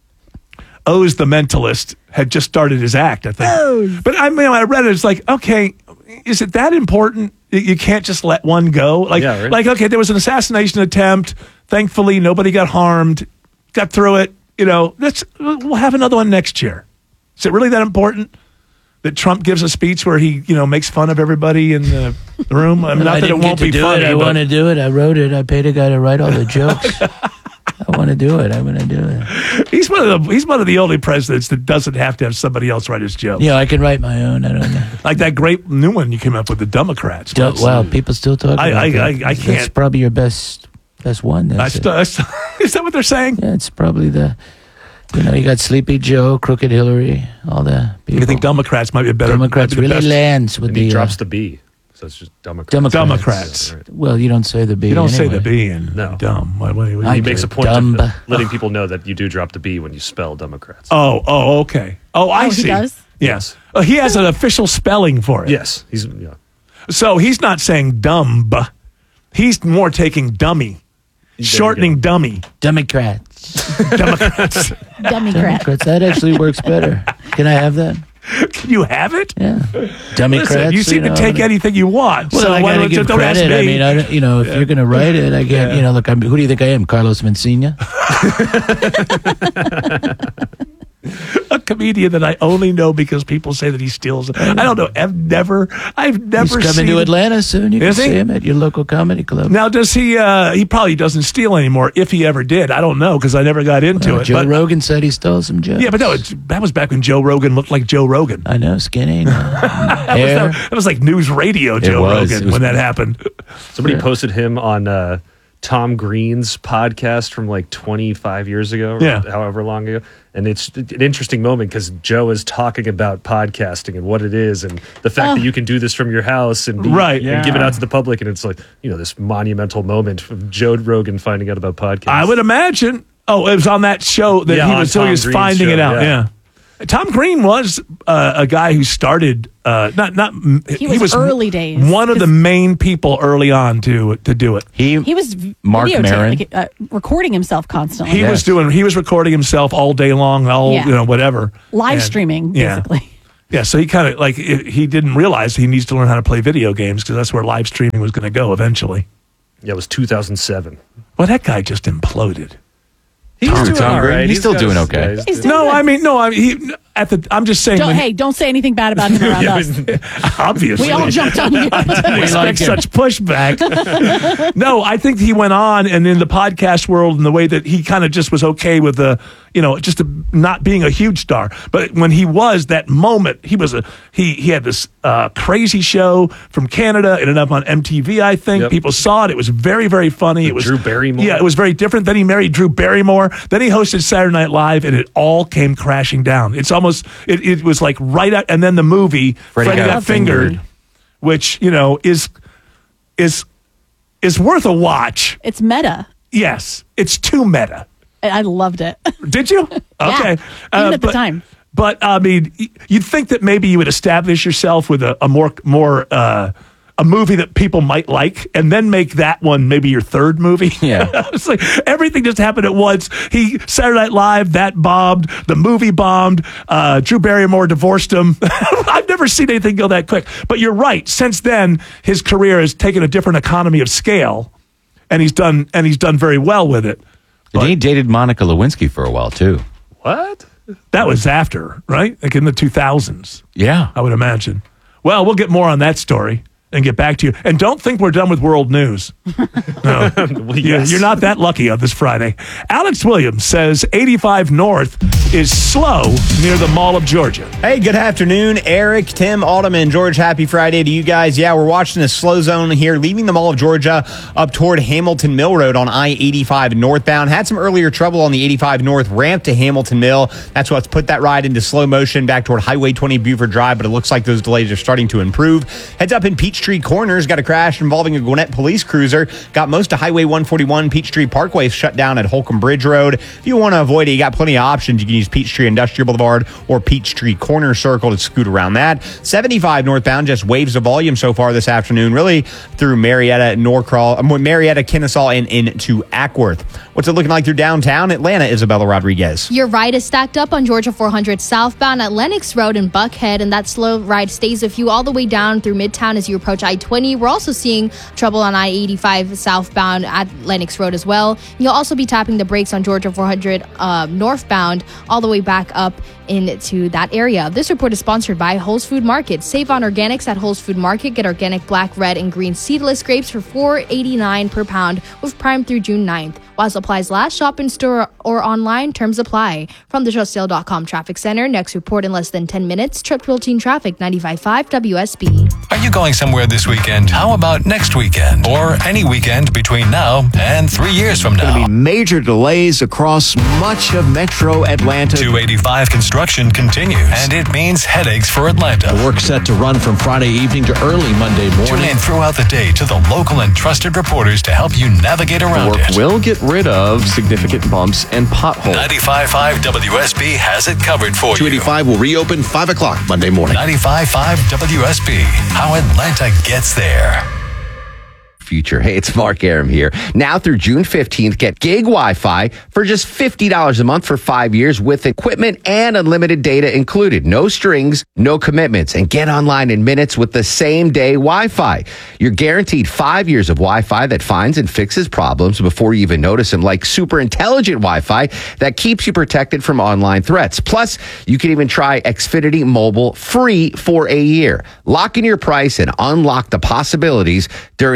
Oz the Mentalist had just started his act, I think. But I mean, I read it. It's like, okay, is it that important? You- You can't just let one go. Like, Yeah, right. like okay, there was an assassination attempt. Thankfully, nobody got harmed. Got through it. You know, let's we'll have another one next year. Is it really that important that Trump gives a speech where he, you know, makes fun of everybody in the room? I mean, not I that it didn't won't get to be do funny. it. I but- want to do it. I wrote it. I paid a guy to write all the jokes. I want to do it. I'm going to do it. He's one of the he's one of the only presidents that doesn't have to have somebody else write his jokes. Yeah, I can write my own. I don't know. Like that great new one you came up with, the Democrats. Do- What's- wow, people still talk about I- I- that. I- I That's can't- probably your best best one. I That's st- it. I st- is that what they're saying? Yeah, it's probably the, you know, you got Sleepy Joe, Crooked Hillary, all the people. You think Democrats might be a better Democrats might be the really best- lands with And the he drops uh, the B. So it's just Democrats. Democrats. Democrats. Well, you don't say the B. You don't say anyway. the B in No. dumb. Why, why, why- I He do. makes a point Dumb. of letting people know that you do drop the B when you spell Democrats. Oh, oh, okay. Oh, I Oh, he see. does? Yes. Oh, he has an official spelling for it. Yes. He's yeah. So he's not saying dumb. He's more taking dummy, shortening dummy. Democrats. Democrats. Dummy crap. Democrats. That actually works better. Can I have that? Can you have it? Yeah. Democrats. Listen, you seem know, to take anything you want. Well, so I why gotta don't, give don't ask credit. me. I mean, I don't, you know, if you're gonna write it, I get, Yeah. you know, look, I'm, who do you think I am, Carlos Mencina? A comedian that I only know because people say that he steals. I don't know. I've never, I've never He's coming seen to Atlanta soon. You can Is he? see him at your local comedy club. Now, does he? Uh, he probably doesn't steal anymore. If he ever did, I don't know because I never got into Well, it. Joe but, Rogan said he stole some jokes. yeah, but no, it's, that was back when Joe Rogan looked like Joe Rogan. I know, skinny. uh, That was, hair. that was like news radio Joe was. Rogan It was- when that happened. Somebody posted him on uh, Tom Green's podcast from like twenty-five years ago, or Yeah. however long ago. And it's an interesting moment because Joe is talking about podcasting and what it is and the fact Oh. that you can do this from your house and, be, Right. and give it Yeah. out to the public. And it's like, you know, this monumental moment of Joe Rogan finding out about podcasts. I would imagine. Oh, it was on that show that Yeah, he on was, so he Tom was Green's finding show, it out. yeah. Yeah. Tom Green was uh, a guy who started, uh, not, not, He was early days, one of the main people early on to, to do it. He, He was v- Mark videotape- Maron. like, uh, recording himself constantly. He was doing, he was recording himself all day long, all, Yeah. you know, whatever. Live And- streaming, yeah. basically. Yeah, so he kind of like he he didn't realize he needs to learn how to play video games because that's where live streaming was going to go eventually. Yeah, it was two thousand seven. Well, that guy just imploded. He's Tom- doing Tom all Green? right. He's still got doing his- okay. yeah, he's He's doing- doing No, good. I mean, no, I mean, he, at the. I'm just saying. Don't, when- hey, don't say anything bad about him around Yeah, us. Obviously, We all jumped on you. I didn't We like expect him. such pushback. No, I think he went on, and in the podcast world, and the way that he kind of just was okay with the, you know, just a, not being a huge star. But when he was that moment, he was a he he had this uh, crazy show from Canada. It ended up on M T V. I think people saw it. It was very very funny. It was Drew Barrymore. Yeah, it was very different. Then he married Drew Barrymore. Then he hosted Saturday Night Live, and it all came crashing down. It's almost it, it was like right out, and then the movie Freddie, Got Got Fingered, Fingered. which you know is is is worth a watch. It's meta. Yes, it's too meta. I I loved it. Did you? Okay, Yeah, even at the but, time. But I mean, y- you'd think that maybe you would establish yourself with a, a more more uh, a movie that people might like, and then make that one maybe your third movie. Yeah, it's like everything just happened at once. He Saturday Night Live that bombed, the movie bombed. Uh, Drew Barrymore divorced him. I've never seen anything go that quick. But you're right. Since then, his career has taken a different economy of scale, and he's done and he's done very well with it. And he dated Monica Lewinsky for a while too. What? That was after, right? Like in the two thousands. Yeah. I would imagine. Well, we'll get more on that story and get back to you. And don't think we're done with world news. No. You- yes. You're not that lucky on this Friday. Alex Williams says eighty-five North is slow near the Mall of Georgia. Hey, good afternoon, Eric, Tim, Autumn, and George. Happy Friday to you guys. Yeah, we're watching a slow zone here, leaving the Mall of Georgia up toward Hamilton Mill Road on I eighty-five northbound. Had some earlier trouble on the eighty-five North ramp to Hamilton Mill. That's what's put that ride into slow motion back toward Highway twenty Buford Drive, but it looks like those delays are starting to improve. Heads up in Peachtree Corners, got a crash involving a Gwinnett police cruiser. Got most of Highway one forty-one Peachtree Parkway shut down at Holcomb Bridge Road. If you want to avoid it, you got plenty of options. You can use Peachtree Industrial Boulevard or Peachtree Corner Circle to scoot around that. seventy-five northbound, just waves of volume so far this afternoon, really through Marietta, Norcross, uh, Marietta, Kennesaw, and into Ackworth. What's it looking like through downtown Atlanta, Isabella Rodriguez? Your ride is stacked up on Georgia four hundred southbound at Lenox Road in Buckhead, and that slow ride stays with you all the way down through Midtown as you approach I twenty. We're also seeing trouble on I eighty-five southbound at Lenox Road as well. You'll also be tapping the brakes on Georgia four hundred uh, northbound all the way back up into that area. This report is sponsored by Whole's Food Market. Save on organics at Whole's Food Market. Get organic black, red, and green seedless grapes for four eighty-nine per pound with Prime through June ninth. While supplies last, shop in store or online. Terms apply. From the Trust Sale dot com Traffic Center, next report in less than ten minutes. Trip Teen Traffic, ninety-five point five W S B. Are you going somewhere this weekend? How about next weekend? Or any weekend between now and three years from now? Major delays across much of metro Atlanta. two eighty-five construction continues, and it means headaches for Atlanta. The work set to run from Friday evening to early Monday morning. Tune in throughout the day to the local and trusted reporters to help you navigate around Work it. will get rid of significant bumps and potholes. ninety-five point five W S B has it covered for two you. eighty-five will reopen five o'clock Monday morning. ninety-five point five W S B, how Atlanta gets there. Future. Hey, it's Mark Aram here. Now through June fifteenth, get gig Wi-Fi for just fifty dollars a month for five years with equipment and unlimited data included. No strings, no commitments, and get online in minutes with the same day Wi-Fi. You're guaranteed five years of Wi-Fi that finds and fixes problems before you even notice them, like super intelligent Wi-Fi that keeps you protected from online threats. Plus, you can even try Xfinity Mobile free for a year. Lock in your price and unlock the possibilities during the Xfinity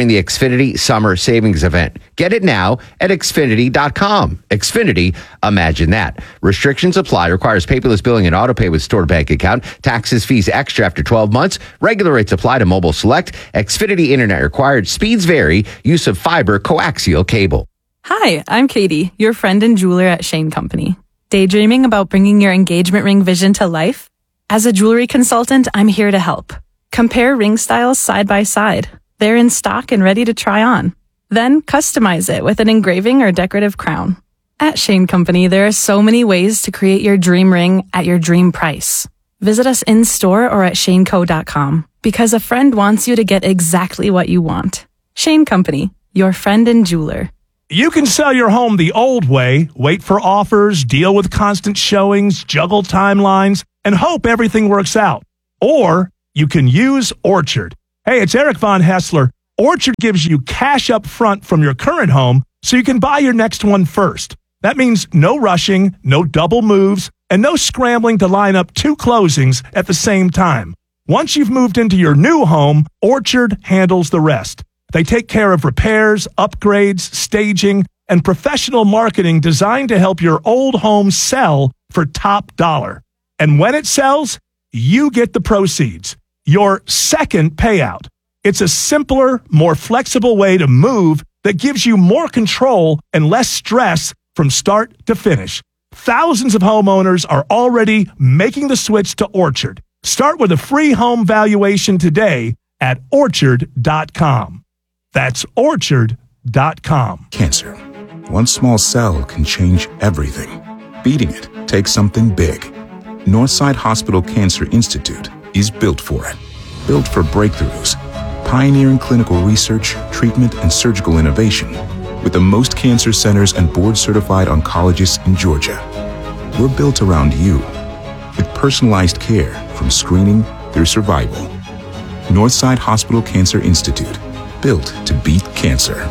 Xfinity Summer Savings Event. Get it now at Xfinity dot com. Xfinity, imagine that. Restrictions apply. Requires paperless billing and autopay with stored bank account. Taxes, fees extra after twelve months. Regular rates apply to mobile select. Xfinity Internet required. Speeds vary. Use of fiber coaxial cable. Hi, I'm Katie, your friend and jeweler at Shane Company. Daydreaming about bringing your engagement ring vision to life? As a jewelry consultant, I'm here to help. Compare ring styles side by side. They're in stock and ready to try on. Then customize it with an engraving or decorative crown. At Shane Company, there are so many ways to create your dream ring at your dream price. Visit us in store or at shane co dot com because a friend wants you to get exactly what you want. Shane Company, your friend and jeweler. You can sell your home the old way, wait for offers, deal with constant showings, juggle timelines, and hope everything works out. Or you can use Orchard. Hey, it's Eric Von Hessler. Orchard gives you cash up front from your current home so you can buy your next one first. That means no rushing, no double moves, and no scrambling to line up two closings at the same time. Once you've moved into your new home, Orchard handles the rest. They take care of repairs, upgrades, staging, and professional marketing designed to help your old home sell for top dollar. And when it sells, you get the proceeds, your second payout. It's a simpler, more flexible way to move that gives you more control and less stress from start to finish. Thousands of homeowners are already making the switch to Orchard. Start with a free home valuation today at orchard dot com. That's orchard dot com. Cancer. One small cell can change everything. Beating it takes something big. Northside Hospital Cancer Institute is built for it. Built for breakthroughs, pioneering clinical research, treatment, and surgical innovation with the most cancer centers and board-certified oncologists in Georgia. We're built around you with personalized care from screening through survival. Northside Hospital Cancer Institute, built to beat cancer.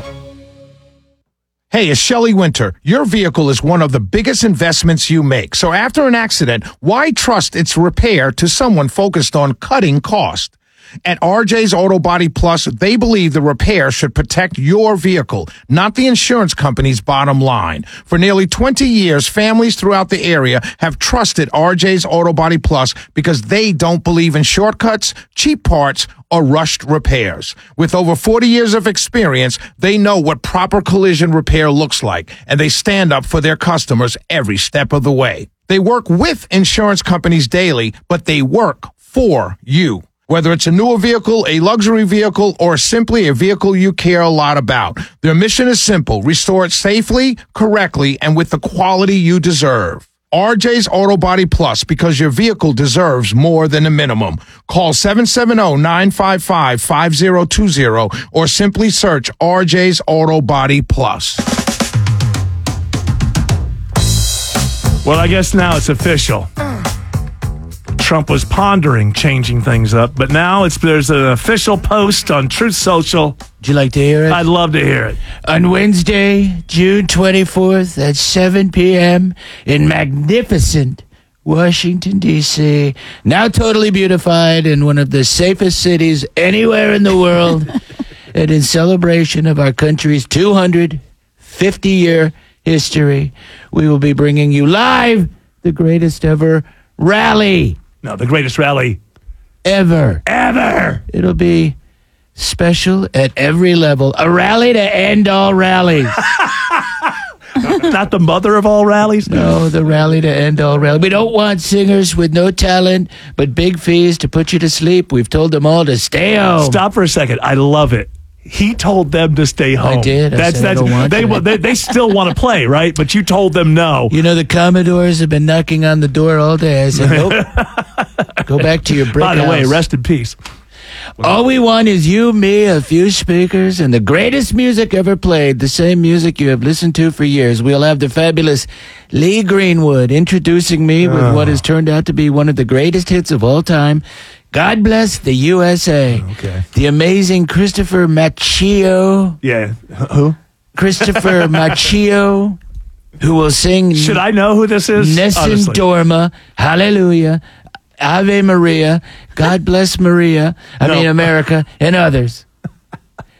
Hey, it's Shelley Winter. Your vehicle is one of the biggest investments you make. So after an accident, why trust its repair to someone focused on cutting cost? At R J's Auto Body Plus, they believe the repair should protect your vehicle, not the insurance company's bottom line. For nearly twenty years, families throughout the area have trusted R J's Auto Body Plus because they don't believe in shortcuts, cheap parts, or rushed repairs. With over forty years of experience, they know what proper collision repair looks like, and they stand up for their customers every step of the way. They work with insurance companies daily, but they work for you. Whether it's a newer vehicle, a luxury vehicle, or simply a vehicle you care a lot about, their mission is simple: restore it safely, correctly, and with the quality you deserve. R J's Auto Body Plus, because your vehicle deserves more than a minimum. Call seven seven zero, nine five five, five zero two zero or simply search R J's Auto Body Plus. Well, I guess now it's official. Trump was pondering changing things up, but now it's there's an official post on Truth Social. Would you like to hear it? I'd love to hear it. On Wednesday, June twenty-fourth at seven p.m. in magnificent Washington, D C, now totally beautified in one of the safest cities anywhere in the world, and in celebration of our country's two hundred fifty year history, we will be bringing you live the greatest ever rally. No, the greatest rally ever. Ever. It'll be special at every level. A rally to end all rallies. Not the mother of all rallies? No, the rally to end all rallies. We don't want singers with no talent, but big fees to put you to sleep. We've told them all to stay home. Stop for a second. I love it. He told them to stay home. I did. I that's said I that's don't want they, to. they they still want to play, right? But you told them no. You know the Commodores have been knocking on the door all day. I said, nope. Go back to your brick By the house. way, rest in peace. All we want is you, me, a few speakers, and the greatest music ever played, the same music you have listened to for years. We'll have the fabulous Lee Greenwood introducing me with Oh. what has turned out to be one of the greatest hits of all time, God Bless the U S A. Okay. The amazing Christopher Machio. Yeah. Who? Christopher Machio, who will sing... Should I know who this is? Nessun Honestly. Dorma, Hallelujah, Ave Maria, God Bless Maria, I No. mean America, and others.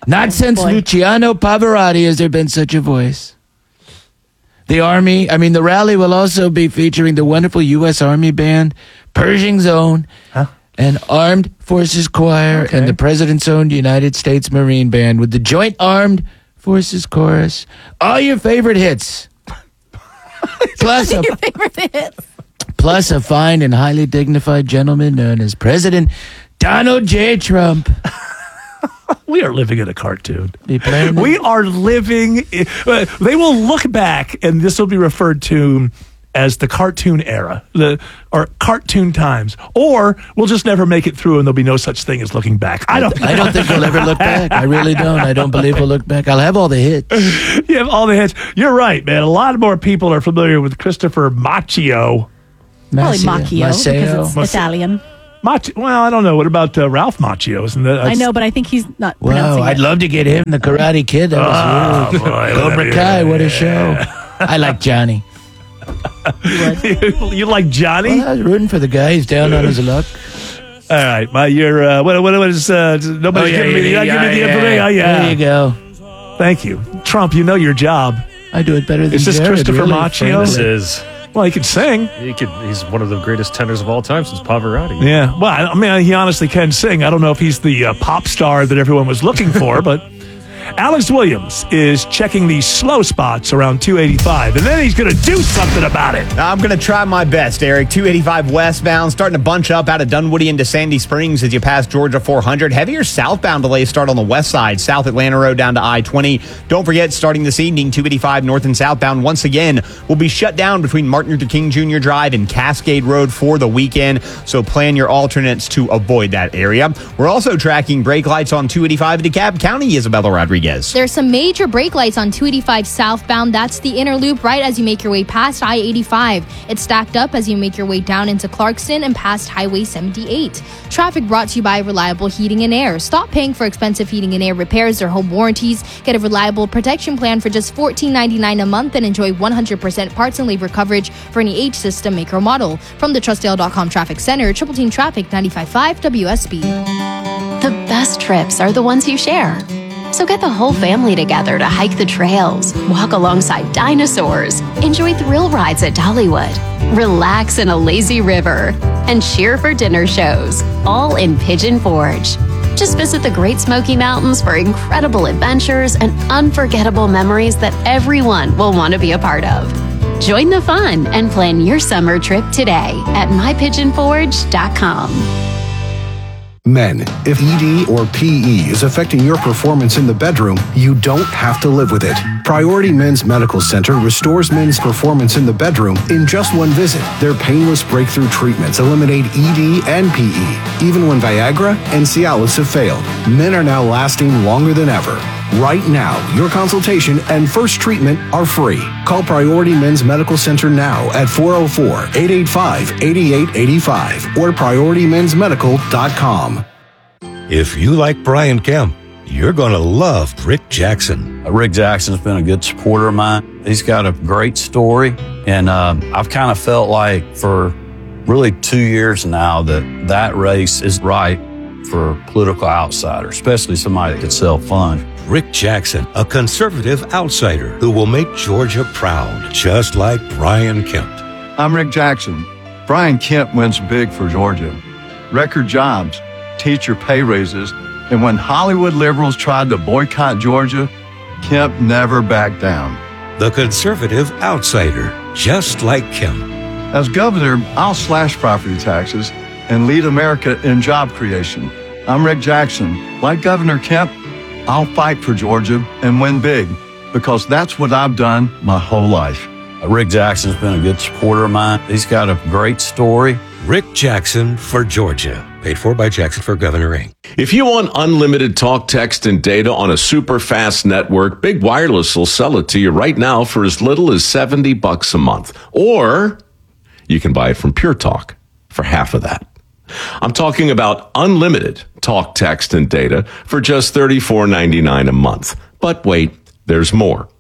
Not since boy. Luciano Pavarotti has there been such a voice. The Army, I mean, the rally will also be featuring the wonderful U S Army Band, Pershing's Own, huh? and Armed Forces Choir, Okay. and the President's Own United States Marine Band with the Joint Armed Forces Chorus. All your favorite hits. plus, a, Your favorite hits. plus a fine and highly dignified gentleman known as President Donald J. Trump. We are living in a cartoon. Be playing We are living. In, uh, they will look back, and this will be referred to as the cartoon era, the or cartoon times, or we'll just never make it through, and there'll be no such thing as looking back. I don't. I don't think we'll ever look back. I really don't. I don't believe we'll look back. I'll have all the hits. You have all the hits. You're right, man. A lot more people are familiar with Christopher Macchio. Probably Macchio. Macchio Maceo. because it's Italian. Macchio. Well, I don't know. What about uh, Ralph Macchio? Isn't that? I know, but I think he's not Wow, pronouncing I'd it. love to get him, the Karate Kid. That was Oh, huge. boy, Cobra yeah, Kai, what a yeah. show. I like Johnny. you, you like Johnny? Well, I was rooting for the guy. He's down on his luck. All right, my you're uh, what what what is uh, nobody's Oh, yeah, giving me yeah, the, yeah, give me the yeah. information. Oh, yeah. There you go. Thank you, Trump. You know your job. I do it better than Is this Jared, Christopher really, Macchio? This frankly. is. Well, he can sing. He could. He's one of the greatest tenors of all time since Pavarotti. Yeah. Well, I I mean, he honestly can sing. I don't know if he's the uh, pop star that everyone was looking for, but Alex Williams is checking these slow spots around two eighty-five, and then he's going to do something about it. I'm going to try my best, Eric. two eighty-five westbound, starting to bunch up out of Dunwoody into Sandy Springs as you pass Georgia four hundred. Heavier southbound delays start on the west side, South Atlanta Road down to I twenty. Don't forget, starting this evening, two eighty-five north and southbound once again will be shut down between Martin Luther King Junior Drive and Cascade Road for the weekend, so plan your alternates to avoid that area. We're also tracking brake lights on two eighty-five in DeKalb County, Isabella Rodriguez. There's some major brake lights on two eighty-five southbound. That's the inner loop right as you make your way past I eighty-five. It's stacked up as you make your way down into Clarkston and past Highway seventy-eight. Traffic brought to you by Reliable Heating and Air. Stop paying for expensive heating and air repairs or home warranties. Get a reliable protection plan for just fourteen ninety-nine a month and enjoy one hundred percent parts and labor coverage for any age, system, make, or model. From the Trustdale dot com Traffic Center, Triple Team Traffic ninety-five point five W S B. The best trips are the ones you share. So get the whole family together to hike the trails, walk alongside dinosaurs, enjoy thrill rides at Dollywood, relax in a lazy river, and cheer for dinner shows, all in Pigeon Forge. Just visit the Great Smoky Mountains for incredible adventures and unforgettable memories that everyone will want to be a part of. Join the fun and plan your summer trip today at my pigeon forge dot com. Men, if E D or P E is affecting your performance in the bedroom, you don't have to live with it. Priority Men's Medical Center restores men's performance in the bedroom in just one visit. Their painless breakthrough treatments eliminate E D and P E. Even when Viagra and Cialis have failed, men are now lasting longer than ever. Right now, your consultation and first treatment are free. Call Priority Men's Medical Center now at four oh four, eight eight five, eight eight eight five or priority men's medical dot com. If you like Brian Kemp, you're going to love Rick Jackson. Uh, Rick Jackson's been a good supporter of mine. He's got a great story, and uh, I've kind of felt like for really two years now that that race is right for political outsiders, especially somebody that could sell funds. Rick Jackson, a conservative outsider who will make Georgia proud, just like Brian Kemp. I'm Rick Jackson. Brian Kemp wins big for Georgia. Record jobs, teacher pay raises, and when Hollywood liberals tried to boycott Georgia, Kemp never backed down. The conservative outsider, just like Kemp. As governor, I'll slash property taxes and lead America in job creation. I'm Rick Jackson. Like Governor Kemp, I'll fight for Georgia and win big because that's what I've done my whole life. Uh, Rick Jackson's been a good supporter of mine. He's got a great story. Rick Jackson for Georgia. Paid for by Jackson for Governor Incorporated. If you want unlimited talk, text, and data on a super fast network, Big Wireless will sell it to you right now for as little as seventy bucks a month. Or you can buy it from Pure Talk for half of that. I'm talking about unlimited talk, text, and data for just thirty-four ninety-nine a month. But wait, there's more.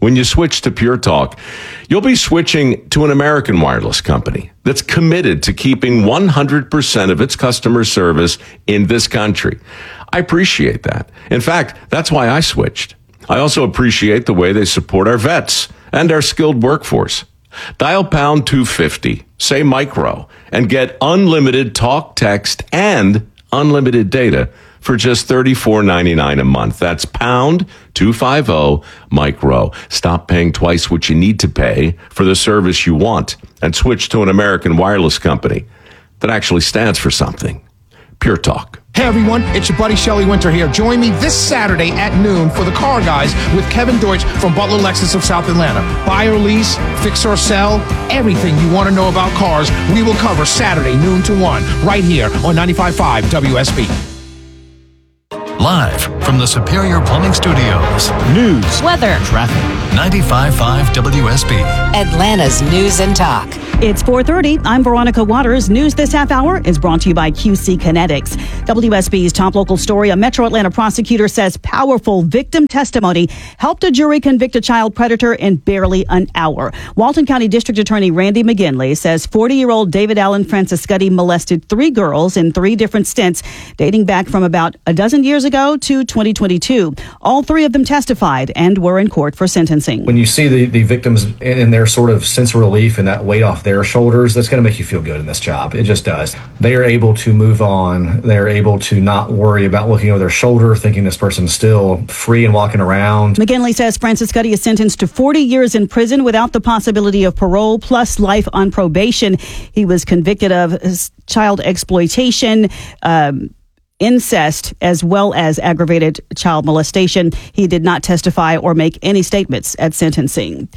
when you switch to Pure Talk, you'll be switching to an American wireless company that's committed to keeping one hundred percent of its customer service in this country. I appreciate that. In fact, that's why I switched. I also appreciate the way they support our vets and our skilled workforce. Dial pound two fifty, say micro, and get unlimited talk, text, and unlimited data for just thirty-four ninety-nine a month. That's pound two fifty micro. Stop paying twice what you need to pay for the service you want and switch to an American wireless company that actually stands for something. Pure Talk. Hey everyone, it's your buddy Shelley Winter here. Join me this Saturday at noon for the Car Guys with Kevin Deutsch from Butler Lexus of South Atlanta. Buy or lease, fix or sell, everything you want to know about cars, we will cover Saturday noon to one right here on ninety-five point five W S B. Live from the Superior Plumbing Studios. News, weather, traffic. ninety-five point five W S B. Atlanta's News and Talk. It's four thirty. I'm Veronica Waters. News this half hour is brought to you by Q C Kinetics. W S B's top local story. A Metro Atlanta prosecutor says powerful victim testimony helped a jury convict a child predator in barely an hour. Walton County District Attorney Randy McGinley says forty-year-old David Allen Franciscuti molested three girls in three different stints dating back from about a dozen years ago to twenty twenty-two. All three of them testified and were in court for sentencing. When you see the, the victims in, in their sort of sense of relief and that weight off their shoulders, that's going to make you feel good in this job. It just does. They are able to move on. They're able to not worry about looking over their shoulder, thinking this person's still free and walking around. McGinley says Franciscuti is sentenced to forty years in prison without the possibility of parole, plus life on probation. He was convicted of child exploitation, um, incest, as well as aggravated child molestation. He did not testify or make any statements at sentencing.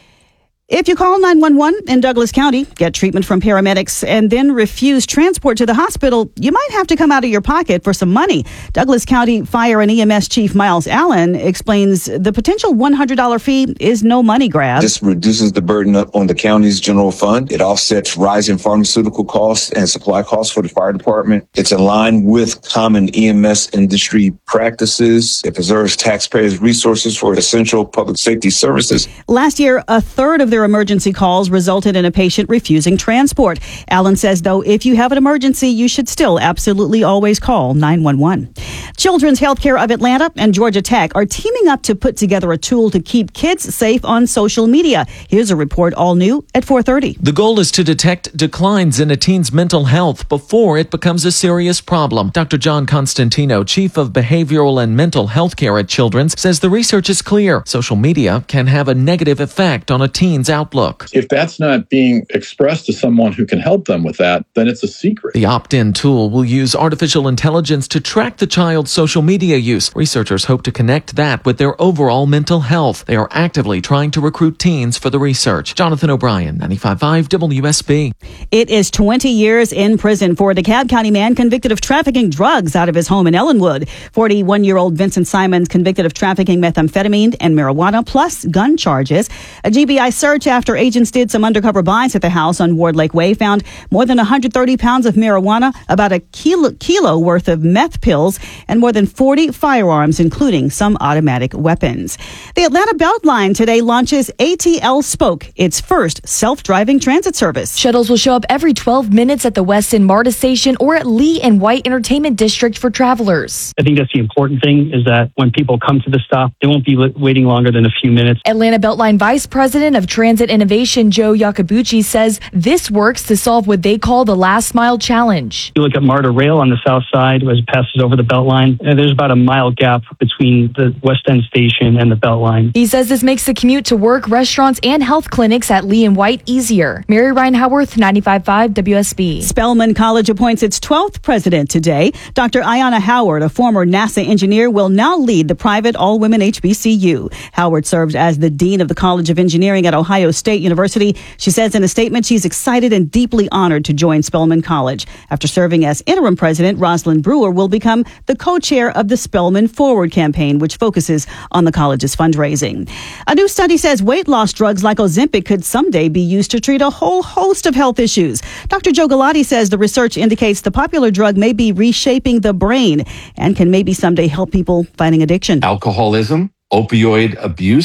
If you call nine one one in Douglas County, get treatment from paramedics, and then refuse transport to the hospital, you might have to come out of your pocket for some money. Douglas County Fire and E M S Chief Miles Allen explains the potential one hundred dollars fee is no money grab. This reduces the burden up on the county's general fund. It offsets rising pharmaceutical costs and supply costs for the fire department. It's in line with common E M S industry practices. It preserves taxpayers' resources for essential public safety services. Last year, a third of their emergency calls resulted in a patient refusing transport. Allen says, though, if you have an emergency, you should still absolutely always call nine one one. Children's Healthcare of Atlanta and Georgia Tech are teaming up to put together a tool to keep kids safe on social media. Here's a report all new at four thirty. The goal is to detect declines in a teen's mental health before it becomes a serious problem. Doctor John Constantino, Chief of Behavioral and Mental Health Care at Children's, says the research is clear. Social media can have a negative effect on a teen's outlook. If that's not being expressed to someone who can help them with that, then it's a secret. The opt-in tool will use artificial intelligence to track the child's social media use. Researchers hope to connect that with their overall mental health. They are actively trying to recruit teens for the research. Jonathan O'Brien, ninety-five point five W S B. It is twenty years in prison for a DeKalb County man convicted of trafficking drugs out of his home in Ellenwood. forty-one-year-old Vincent Simons convicted of trafficking methamphetamine and marijuana plus gun charges. A G B I search after agents did some undercover buys at the house on Ward Lake Way found more than one hundred thirty pounds of marijuana, about a kilo, kilo worth of meth pills, and more than forty firearms, including some automatic weapons. The Atlanta Beltline today launches A T L Spoke, its first self-driving transit service. Shuttles will show up every twelve minutes at the Weston MARTA station or at Lee and White Entertainment District for travelers. I think that's the important thing, is that when people come to the stop, they won't be waiting longer than a few minutes. Atlanta Beltline Vice President of Transit Innovation Joe Yakabuchi says this works to solve what they call the last mile challenge. You look at MARTA Rail on the south side as it passes over the Beltline, and there's about a mile gap between the West End station and the Beltline. He says this makes the commute to work, restaurants, and health clinics at Lee and White easier. Mary Ryan Howarth, ninety-five point five W S B. Spelman College appoints its twelfth president today. Doctor Ayanna Howard, a former NASA engineer, will now lead the private all-women H B C U. Howard served as the dean of the College of Engineering at Ohio State University. She says in a statement she's excited and deeply honored to join Spelman College. After serving as interim president, Rosalind Brewer will become the co-chair of the Spelman Forward campaign, which focuses on the college's fundraising. A new study says weight loss drugs like Ozempic could someday be used to treat a whole host of health issues. Doctor Joe Galati says the research indicates the popular drug may be reshaping the brain and can maybe someday help people fighting addiction. Alcoholism, opioid abuse,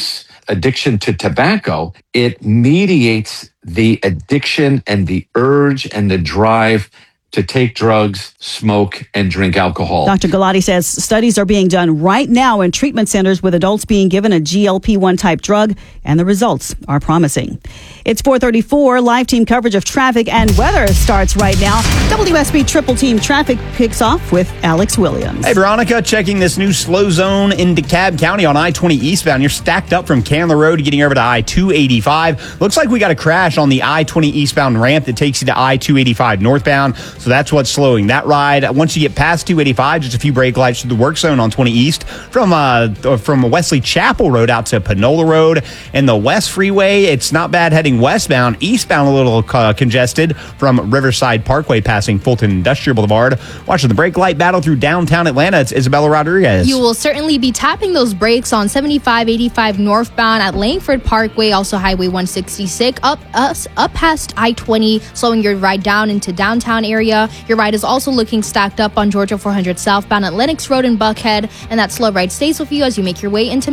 addiction to tobacco, it mediates the addiction and the urge and the drive to take drugs, smoke, and drink alcohol. Doctor Galati says studies are being done right now in treatment centers with adults being given a G L P one type drug, and the results are promising. It's four thirty-four. Live team coverage of traffic and weather starts right now. W S B Triple Team Traffic kicks off with Alex Williams. Hey, Veronica, checking this new slow zone in DeKalb County on I twenty eastbound. You're stacked up from Candler Road getting over to I two eighty-five. Looks like we got a crash on the I twenty eastbound ramp that takes you to I two eighty-five northbound. So that's what's slowing that ride. Once you get past two eighty-five, just a few brake lights through the work zone on twenty east from uh, from Wesley Chapel Road out to Panola Road and the West Freeway. It's not bad heading westbound. Eastbound a little uh, congested from Riverside Parkway passing Fulton Industrial Boulevard. Watching the brake light battle through downtown Atlanta, it's Isabella Rodriguez. You will certainly be tapping those brakes on seventy-five eighty-five northbound at Langford Parkway, also Highway one sixty-six, up us up past I twenty, slowing your ride down into downtown area. Your ride is also looking stacked up on Georgia four hundred southbound at Lenox Road in Buckhead, and that slow ride stays with you as you make your way into